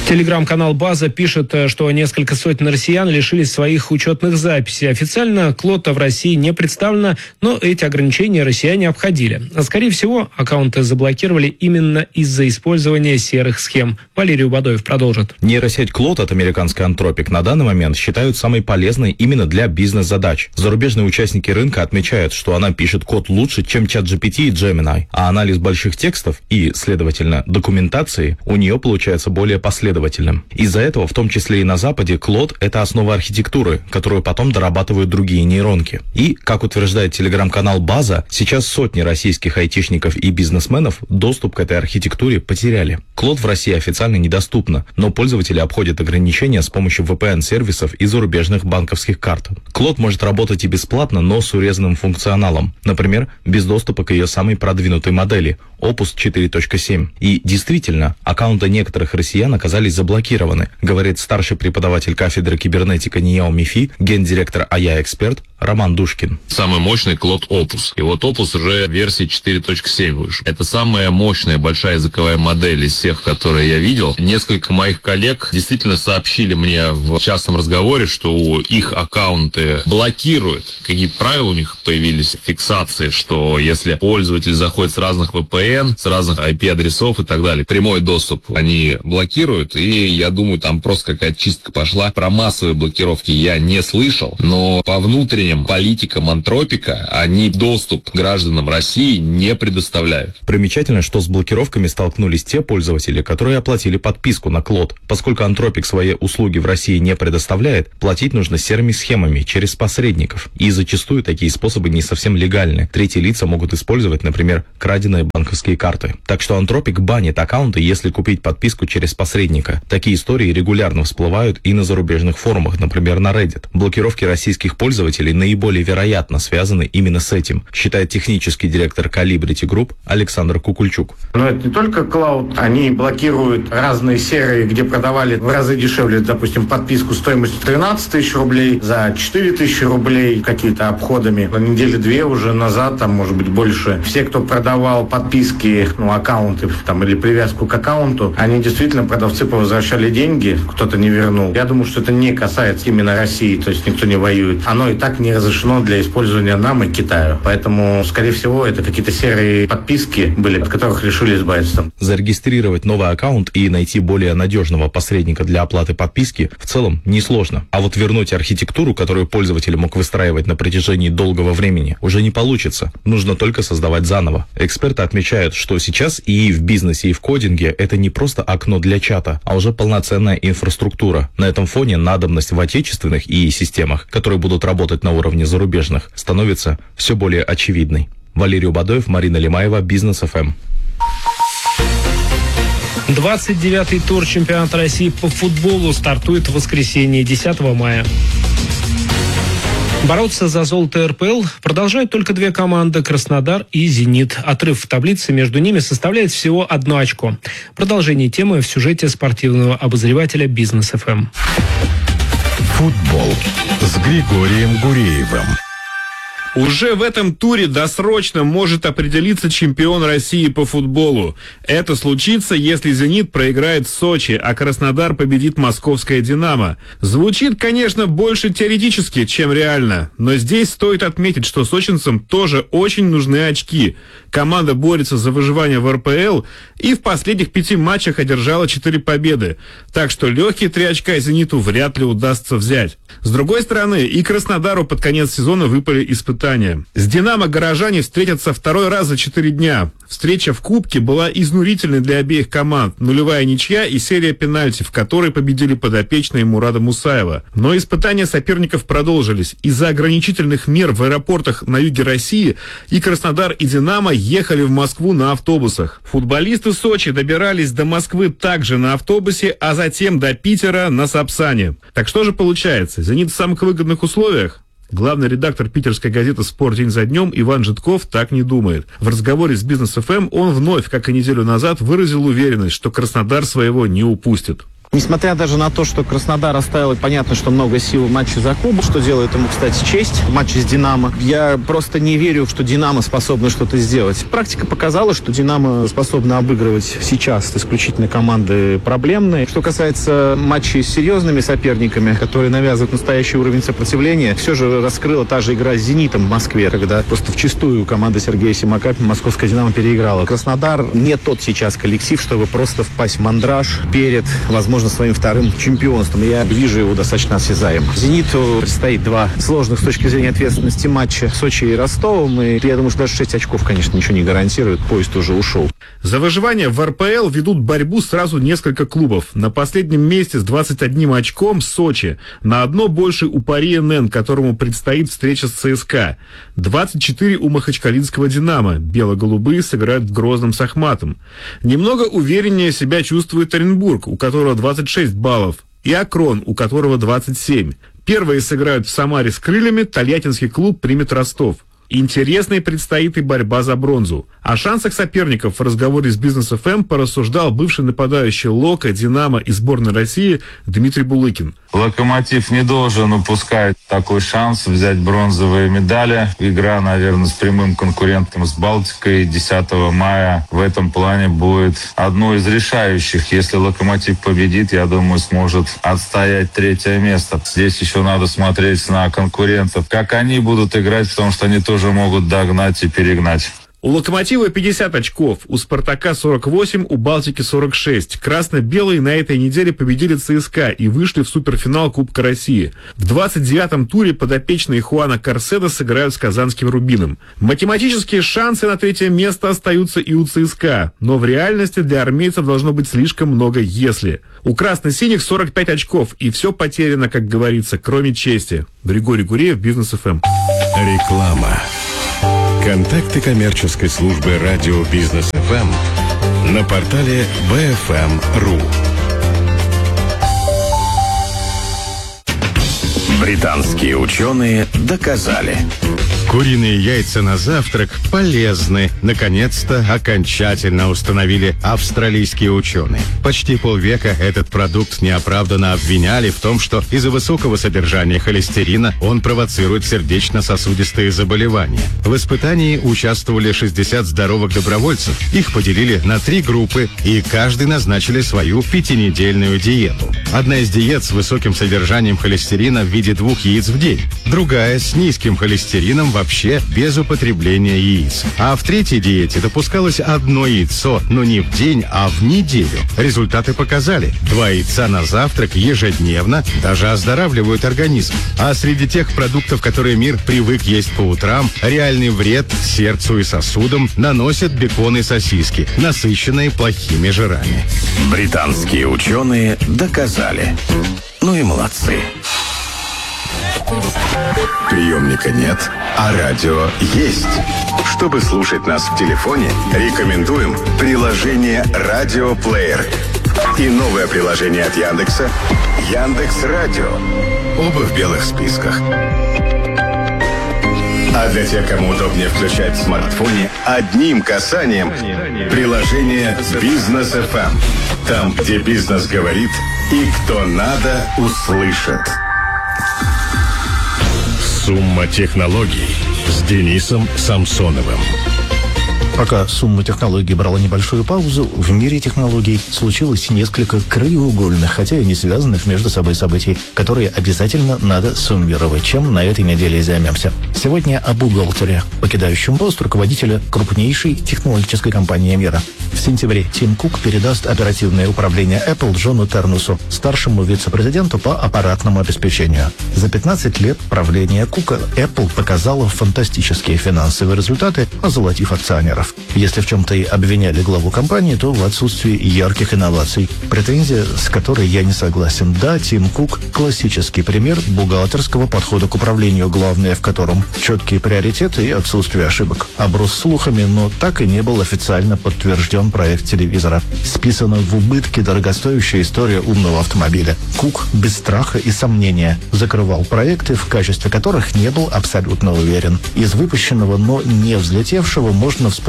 Телеграм-канал «База» пишет, что несколько сотен россиян лишились своих учетных записей. Официально КЛОТа в России не представлено, но эти ограничения россияне обходили. Скорее всего, аккаунты заблокировали именно из-за использования серых схем. Валерий Убадоев продолжит. Нейросеть КЛОТ от американской Anthropic на данный момент считают самой полезной именно для бизнес-задач. Зарубежные участники рынка отмечают, что она пишет код лучше, чем ChatGPT и Gemini, а анализ больших текстов и, следовательно, документации у нее получается более последовательным. Из-за этого, в том числе и на Западе, КЛОТ — это основа архитектуры, которую потом дорабатывают другие нейронки. И, как утверждает телеграм-канал «База», сейчас сотни российских айтишников и бизнесменов доступ к этой архитектуре потеряли. КЛОТ в России официально недоступна, но пользователи обходят ограничения с помощью VPN-сервисов и зарубежных банковских карт. КЛОТ может работать и бесплатно, но с урезанным функционалом. Например, без доступа к ее самой продвинутой модели — Opus 4.7. И действительно, аккаунты некоторых россиян оказались заблокированы, говорит старший преподаватель кафедры кибернетика НИЯО МИФИ, гендиректор АЯ-эксперт Роман Душкин. Самый мощный КЛОТ Opus. И вот Opus уже версии 4.7 вышел. Это самая мощная большая языковая модель из всех, которые я видел. Несколько моих коллег действительно сообщили мне в частном разговоре, что их аккаунты блокируют. Какие правила у них появились, фиксации, что если пользователь заходит с разных VPN, с разных IP-адресов и так далее, прямой доступ они блокируют. И я думаю, там просто какая-то чистка пошла. Про массовые блокировки я не слышал, но по внутренним политикам Anthropic они доступ гражданам России не предоставляют. Примечательно, что с блокировками столкнулись те пользователи, которые оплатили подписку на КЛОТ. Поскольку Anthropic свои услуги в России не предоставляет, платить нужно серыми схемами, через посредников. И зачастую такие способы не совсем легальны. Третьи лица могут использовать, например, краденые банковские карты. Так что Anthropic банит аккаунты, если купить подписку через посредника. Такие истории регулярно всплывают и на зарубежных форумах, например, на Reddit. Блокировки российских пользователей наиболее вероятно связаны именно с этим, считает технический директор Calibrity Group Александр Кукульчук. Но это не только клауд, они блокируют разные серии, где продавали в разы дешевле, допустим, подписку стоимостью 13 тысяч рублей за 4 тысячи рублей какими-то обходами. На неделе две уже назад, там, может быть, больше. Все, кто продавал подписки, аккаунты там, или привязку к аккаунту, они действительно, продавцы повозвращали деньги, кто-то не вернул. Я думаю, что это не касается именно России, то есть никто не воюет. Оно и так не разрешено для использования нам и Китаю. Поэтому, скорее всего, это какие-то серые подписки были, от которых решили избавиться. Зарегистрировать новый аккаунт и найти более надежного посредника для оплаты подписки в целом несложно. А вот вернуть архитектуру, которую пользователь мог выстраивать на протяжении долгого времени, уже не получится. Нужно только создавать заново. Эксперты отмечают, что сейчас и в бизнесе, и в кодинге это не просто окно для чата, а уже полноценная инфраструктура. На этом фоне надобность в отечественных ИИ системах, которые будут работать на уровне зарубежных, становится все более очевидной. Валерий Убадоев, Марина Лимаева, Бизнес ФМ. 29-й тур чемпионата России по футболу стартует в воскресенье, 10 мая. Бороться за золото РПЛ продолжают только две команды – Краснодар и «Зенит». Отрыв в таблице между ними составляет всего 1 очко. Продолжение темы в сюжете спортивного обозревателя «Бизнес ФМ». Футбол с Григорием Гуреевым. Уже в этом туре досрочно может определиться чемпион России по футболу. Это случится, если «Зенит» проиграет в Сочи, а Краснодар победит московское «Динамо». Звучит, конечно, больше теоретически, чем реально. Но здесь стоит отметить, что сочинцам тоже очень нужны очки. Команда борется за выживание в РПЛ и в последних 5 матчах одержала 4 победы. Так что легкие 3 очка «Зениту» вряд ли удастся взять. С другой стороны, и Краснодару под конец сезона выпали испытания. С «Динамо» горожане встретятся 2-й раз за 4 дня. Встреча в Кубке была изнурительной для обеих команд. 0-я ничья и серия пенальти, в которой победили подопечные Мурада Мусаева. Но испытания соперников продолжились. Из-за ограничительных мер в аэропортах на юге России и Краснодар, и «Динамо» ехали в Москву на автобусах. Футболисты Сочи добирались до Москвы также на автобусе, а затем до Питера на Сапсане. Так что же получается? «Зенит» в самых выгодных условиях? Главный редактор питерской газеты «Спорт» день за днем Иван Житков так не думает. В разговоре с Бизнес ФМ он вновь, как и неделю назад, выразил уверенность, что Краснодар своего не упустит. Несмотря даже на то, что Краснодар оставил, понятно, что много сил в матче за клуб, что делает ему, кстати, честь в матче с «Динамо», я просто не верю, что «Динамо» способна что-то сделать. Практика показала, что «Динамо» способна обыгрывать сейчас исключительно команды проблемные. Что касается матчей с серьезными соперниками, которые навязывают настоящий уровень сопротивления, все же раскрыла та же игра с «Зенитом» в Москве, когда просто вчистую команда Сергея Симака московская «Динамо» переиграла. Краснодар не тот сейчас коллектив, чтобы просто впасть в мандраж перед, возможно, своим вторым чемпионством. Я вижу его достаточно осязаем. «Зениту» предстоит два сложных с точки зрения ответственности матча с Сочи и Ростовом. И я думаю, что даже 6 очков, конечно, ничего не гарантирует. Поезд уже ушел. За выживание в РПЛ ведут борьбу сразу несколько клубов. На последнем месте с 21 очком Сочи. На одно больше у Пари НН, которому предстоит встреча с ЦСКА. 24 у махачкалинского «Динамо». Бело-голубые сыграют в Грозном с Ахматом. Немного увереннее себя чувствует Оренбург, у которого 26 баллов, и Акрон, у которого 27. Первые сыграют в Самаре с «Крыльями», тольяттинский клуб примет Ростов. Интересной предстоит и борьба за бронзу. О шансах соперников в разговоре с Бизнес ФМ порассуждал бывший нападающий «Лока», «Динамо» и сборной России Дмитрий Булыкин. «Локомотив» не должен упускать такой шанс взять бронзовые медали. Игра, наверное, с прямым конкурентом с Балтикой 10 мая в этом плане будет одной из решающих. Если «Локомотив» победит, я думаю, сможет отстоять 3-е место. Здесь еще надо смотреть на конкурентов, как они будут играть, потому что они тоже могут догнать и перегнать. У «Локомотива» 50 очков, у «Спартака» 48, у «Балтики» 46. Красно-белые на этой неделе победили ЦСКА и вышли в суперфинал Кубка России. В 29-м туре подопечные Хуана Карседа сыграют с казанским «Рубином». Математические шансы на 3-е место остаются и у ЦСКА, но в реальности для армейцев должно быть слишком много «если». У красно-синих 45 очков, и все потеряно, как говорится, кроме чести. Григорий Гуреев, Бизнес ФМ. Реклама. Контакты коммерческой службы радио Бизнес ФМ на портале bfm.ru. Британские ученые доказали. Куриные яйца на завтрак полезны. Наконец-то окончательно установили австралийские ученые. Почти полвека этот продукт неоправданно обвиняли в том, что из-за высокого содержания холестерина он провоцирует сердечно-сосудистые заболевания. В испытании участвовали 60 здоровых добровольцев. Их поделили на 3 группы, и каждый назначили свою 5-недельную диету. Одна из диет с высоким содержанием холестерина в виде 2 яиц в день. Другая с низким холестерином вообще без употребления яиц. А в 3-й диете допускалось 1 яйцо, но не в день, а в неделю. Результаты показали. 2 яйца на завтрак ежедневно даже оздоравливают организм. А среди тех продуктов, которые мир привык есть по утрам, реальный вред сердцу и сосудам наносят бекон и сосиски, насыщенные плохими жирами. Британские ученые доказали. Ну и молодцы. Приемника нет, а радио есть. Чтобы слушать нас в телефоне, рекомендуем приложение «Радиоплеер» и новое приложение от Яндекса «Яндекс.Радио». Оба в белых списках. А для тех, кому удобнее включать в смартфоне, одним касанием приложение «Бизнес ФМ». Там, где бизнес говорит и кто надо, услышит. Сумма технологий с Денисом Самсоновым. Пока сумма технологий брала небольшую паузу, в мире технологий случилось несколько краеугольных, хотя и не связанных между собой событий, которые обязательно надо суммировать, чем на этой неделе и займемся. Сегодня о бухгалтере, покидающем пост руководителя крупнейшей технологической компании мира. В сентябре Тим Кук передаст оперативное управление Apple Джону Тернусу, старшему вице-президенту по аппаратному обеспечению. За 15 лет правления Кука Apple показала фантастические финансовые результаты, озолотив акционеров. Если в чем-то и обвиняли главу компании, то в отсутствии ярких инноваций. Претензия, с которой я не согласен. Да, Тим Кук – классический пример бухгалтерского подхода к управлению, главное в котором четкие приоритеты и отсутствие ошибок. Оброс слухами, но так и не был официально подтвержден проект телевизора. Списана в убытки дорогостоящая история умного автомобиля. Кук без страха и сомнения закрывал проекты, в качестве которых не был абсолютно уверен. Из выпущенного, но не взлетевшего можно вспомнить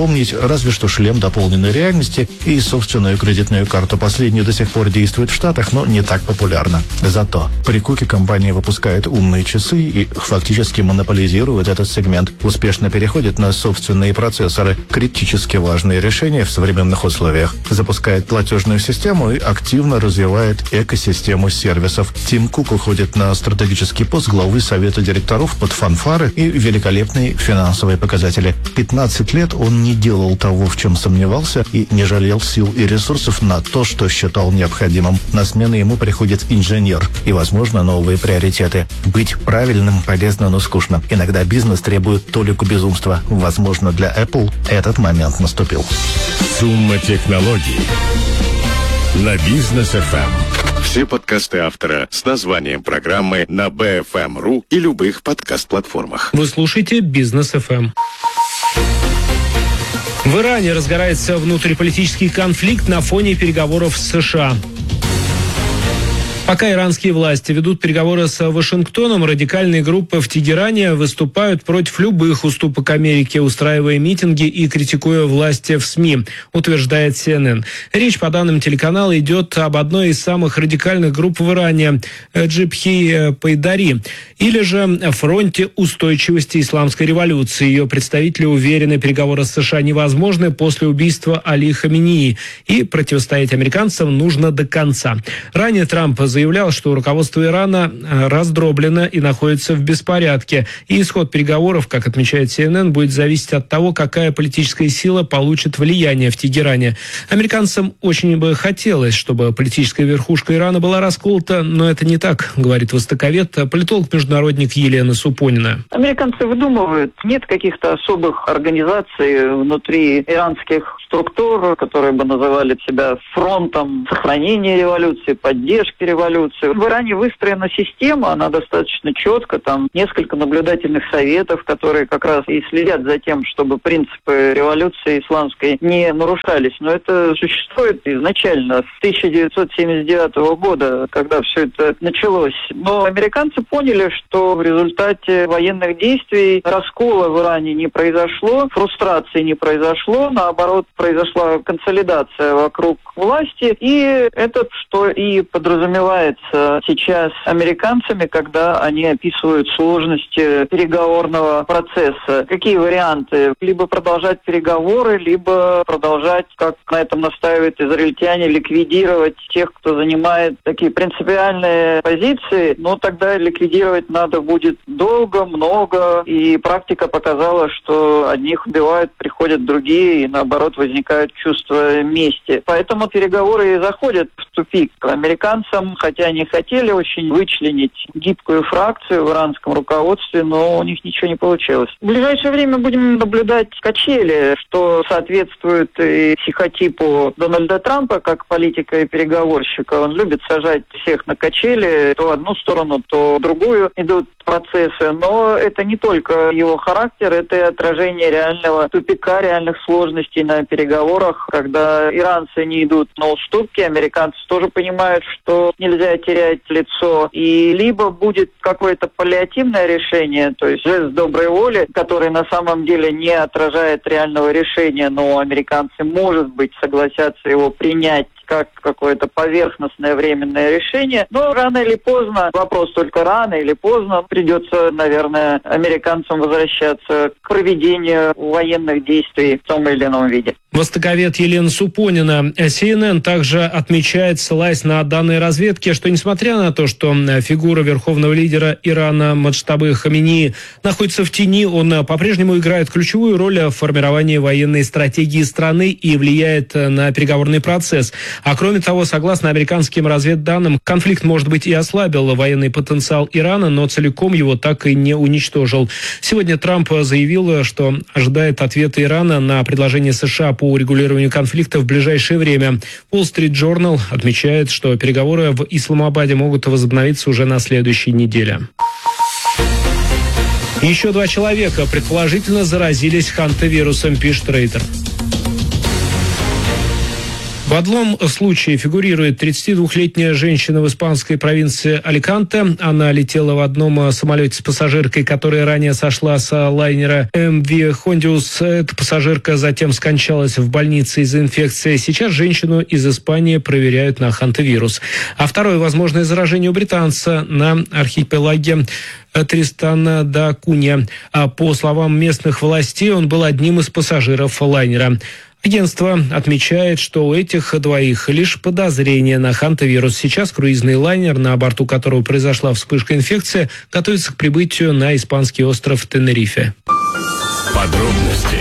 вспомнить разве что шлем дополненной реальности и собственную кредитную карту. Последнюю до сих пор действует в Штатах, но не так популярна. Зато при Куке компания выпускает умные часы и фактически монополизирует этот сегмент. Успешно переходит на собственные процессоры, критически важные решения в современных условиях. Запускает платежную систему и активно развивает экосистему сервисов. Тим Кук уходит на стратегический пост главы совета директоров под фанфары и великолепные финансовые показатели. 15 лет он не делал того, в чем сомневался, и не жалел сил и ресурсов на то, что считал необходимым. На смену ему приходит инженер и, возможно, новые приоритеты. Быть правильным полезно, но скучно. Иногда бизнес требует толику безумства. Возможно, для Apple этот момент наступил. Сумма технологий на Бизнес FM. Все подкасты автора с названием программы на BFM.ru и любых подкаст-платформах. Вы слушаете Бизнес FM. В Иране разгорается внутриполитический конфликт на фоне переговоров с США. Пока иранские власти ведут переговоры с Вашингтоном, радикальные группы в Тегеране выступают против любых уступок Америке, устраивая митинги и критикуя власти в СМИ, утверждает CNN. Речь, по данным телеканала, идет об одной из самых радикальных групп в Иране – Джибхи Пайдари, или же Фронте устойчивости исламской революции. Ее представители уверены, переговоры с США невозможны после убийства Али Хаменеи, и противостоять американцам нужно до конца. Ранее Трамп заявлял, что руководство Ирана раздроблено и находится в беспорядке. И исход переговоров, как отмечает CNN, будет зависеть от того, какая политическая сила получит влияние в Тегеране. Американцам очень бы хотелось, чтобы политическая верхушка Ирана была расколота, но это не так, говорит востоковед, политолог-международник Елена Супонина. Американцы выдумывают. Нет каких-то особых организаций внутри иранских структур, которые бы называли себя фронтом сохранения революции, поддержки революции. В Иране выстроена система, она достаточно четко, там несколько наблюдательных советов, которые как раз и следят за тем, чтобы принципы революции исламской не нарушались. Но это существует изначально с 1979 года, когда все это началось. Но американцы поняли, что в результате военных действий раскола в Иране не произошло, фрустрации не произошло, наоборот, произошла консолидация вокруг власти, и это, что и подразумевается сейчас американцами, когда они описывают сложности переговорного процесса. Какие варианты? Либо продолжать переговоры, либо продолжать, как на этом настаивают израильтяне, ликвидировать тех, кто занимает такие принципиальные позиции, но тогда ликвидировать надо будет долго, много, и практика показала, что одних убивают, приходят другие, и наоборот возникает чувство мести. Поэтому переговоры и заходят в тупик. Американцам, хотя они хотели очень вычленить гибкую фракцию в иранском руководстве, но у них ничего не получилось. В ближайшее время будем наблюдать качели, что соответствует и психотипу Дональда Трампа, как политика и переговорщика. Он любит сажать всех на качели, то в одну сторону, то в другую идут процессы. Но это не только его характер, это и отражение реального тупика, реальных сложностей на переговорах, когда иранцы не идут на уступки, американцы тоже понимают, что нельзя терять лицо, и либо будет какое-то паллиативное решение, то есть жест доброй воли, который на самом деле не отражает реального решения, но американцы, может быть, согласятся его принять как какое-то поверхностное временное решение. Но рано или поздно, вопрос только рано или поздно, придется, наверное, американцам возвращаться к проведению военных действий в том или ином виде. Востоковед Елена Супонина. CNN также отмечает, ссылаясь на данные разведки, что несмотря на то, что фигура верховного лидера Ирана Муджтаба Хаменеи находится в тени, он по-прежнему играет ключевую роль в формировании военной стратегии страны и влияет на переговорный процесс. А кроме того, согласно американским разведданным, конфликт, может быть, и ослабил военный потенциал Ирана, но целиком его так и не уничтожил. Сегодня Трамп заявил, что ожидает ответа Ирана на предложение США по урегулированию конфликта в ближайшее время. Wall Street Journal отмечает, что переговоры в Исламабаде могут возобновиться уже на следующей неделе. Еще 2 человека предположительно заразились хантавирусом, пишет Рейтер. В одном случае фигурирует 32-летняя женщина в испанской провинции Аликанте. Она летела в одном самолете с пассажиркой, которая ранее сошла с лайнера MV Hondius. Эта пассажирка затем скончалась в больнице из-за инфекции. Сейчас женщину из Испании проверяют на хантавирус. А второе возможное заражение у британца на архипелаге Тристана да Кунья. По словам местных властей, он был одним из пассажиров лайнера. Агентство отмечает, что у этих двоих лишь подозрение на хантавирус. Сейчас круизный лайнер, на борту которого произошла вспышка инфекции, готовится к прибытию на испанский остров Тенерифе. Подробности.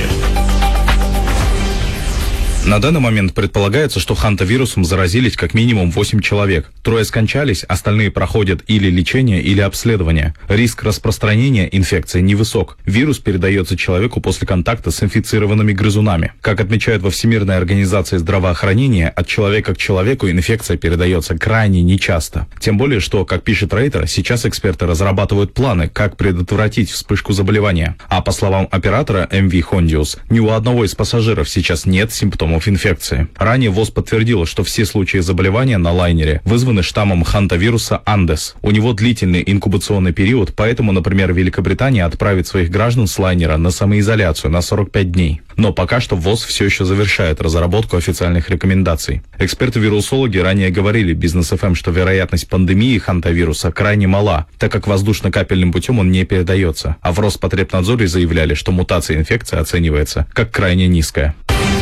На данный момент предполагается, что хантавирусом заразились как минимум 8 человек. 3 скончались, остальные проходят или лечение, или обследование. Риск распространения инфекции невысок. Вирус передается человеку после контакта с инфицированными грызунами. Как отмечают во Всемирной организации здравоохранения, от человека к человеку инфекция передается крайне нечасто. Тем более, что, как пишет Рейтер, сейчас эксперты разрабатывают планы, как предотвратить вспышку заболевания. А по словам оператора MV Hondius, ни у одного из пассажиров сейчас нет симптомов инфекции. Ранее ВОЗ подтвердила, что все случаи заболевания на лайнере вызваны штаммом хантавируса Андес. У него длительный инкубационный период, поэтому, например, Великобритания отправит своих граждан с лайнера на самоизоляцию на 45 дней. Но пока что ВОЗ все еще завершает разработку официальных рекомендаций. Эксперты-вирусологи ранее говорили Бизнес ФМ, что вероятность пандемии хантавируса крайне мала, так как воздушно-капельным путем он не передается. А в Роспотребнадзоре заявляли, что мутация инфекции оценивается как крайне низкая.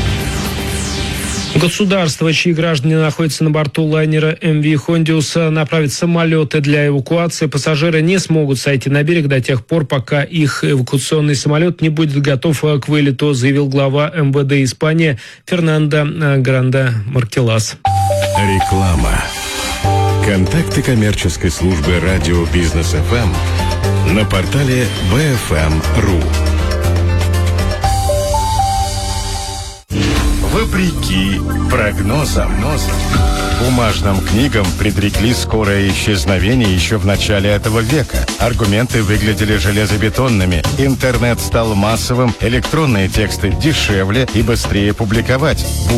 Государства, чьи граждане находятся на борту лайнера MV Hondius, направят самолеты для эвакуации. Пассажиры не смогут сойти на берег до тех пор, пока их эвакуационный самолет не будет готов к вылету, заявил глава МВД Испании Фернандо Гранде Маркелас. Реклама. Контакты коммерческой службы радио Бизнес ФМ на портале bfm.ru. Вопреки прогнозам, бумажным книгам предрекли скорое исчезновение еще в начале этого века. Аргументы выглядели железобетонными. Интернет стал массовым, электронные тексты дешевле и быстрее публиковать.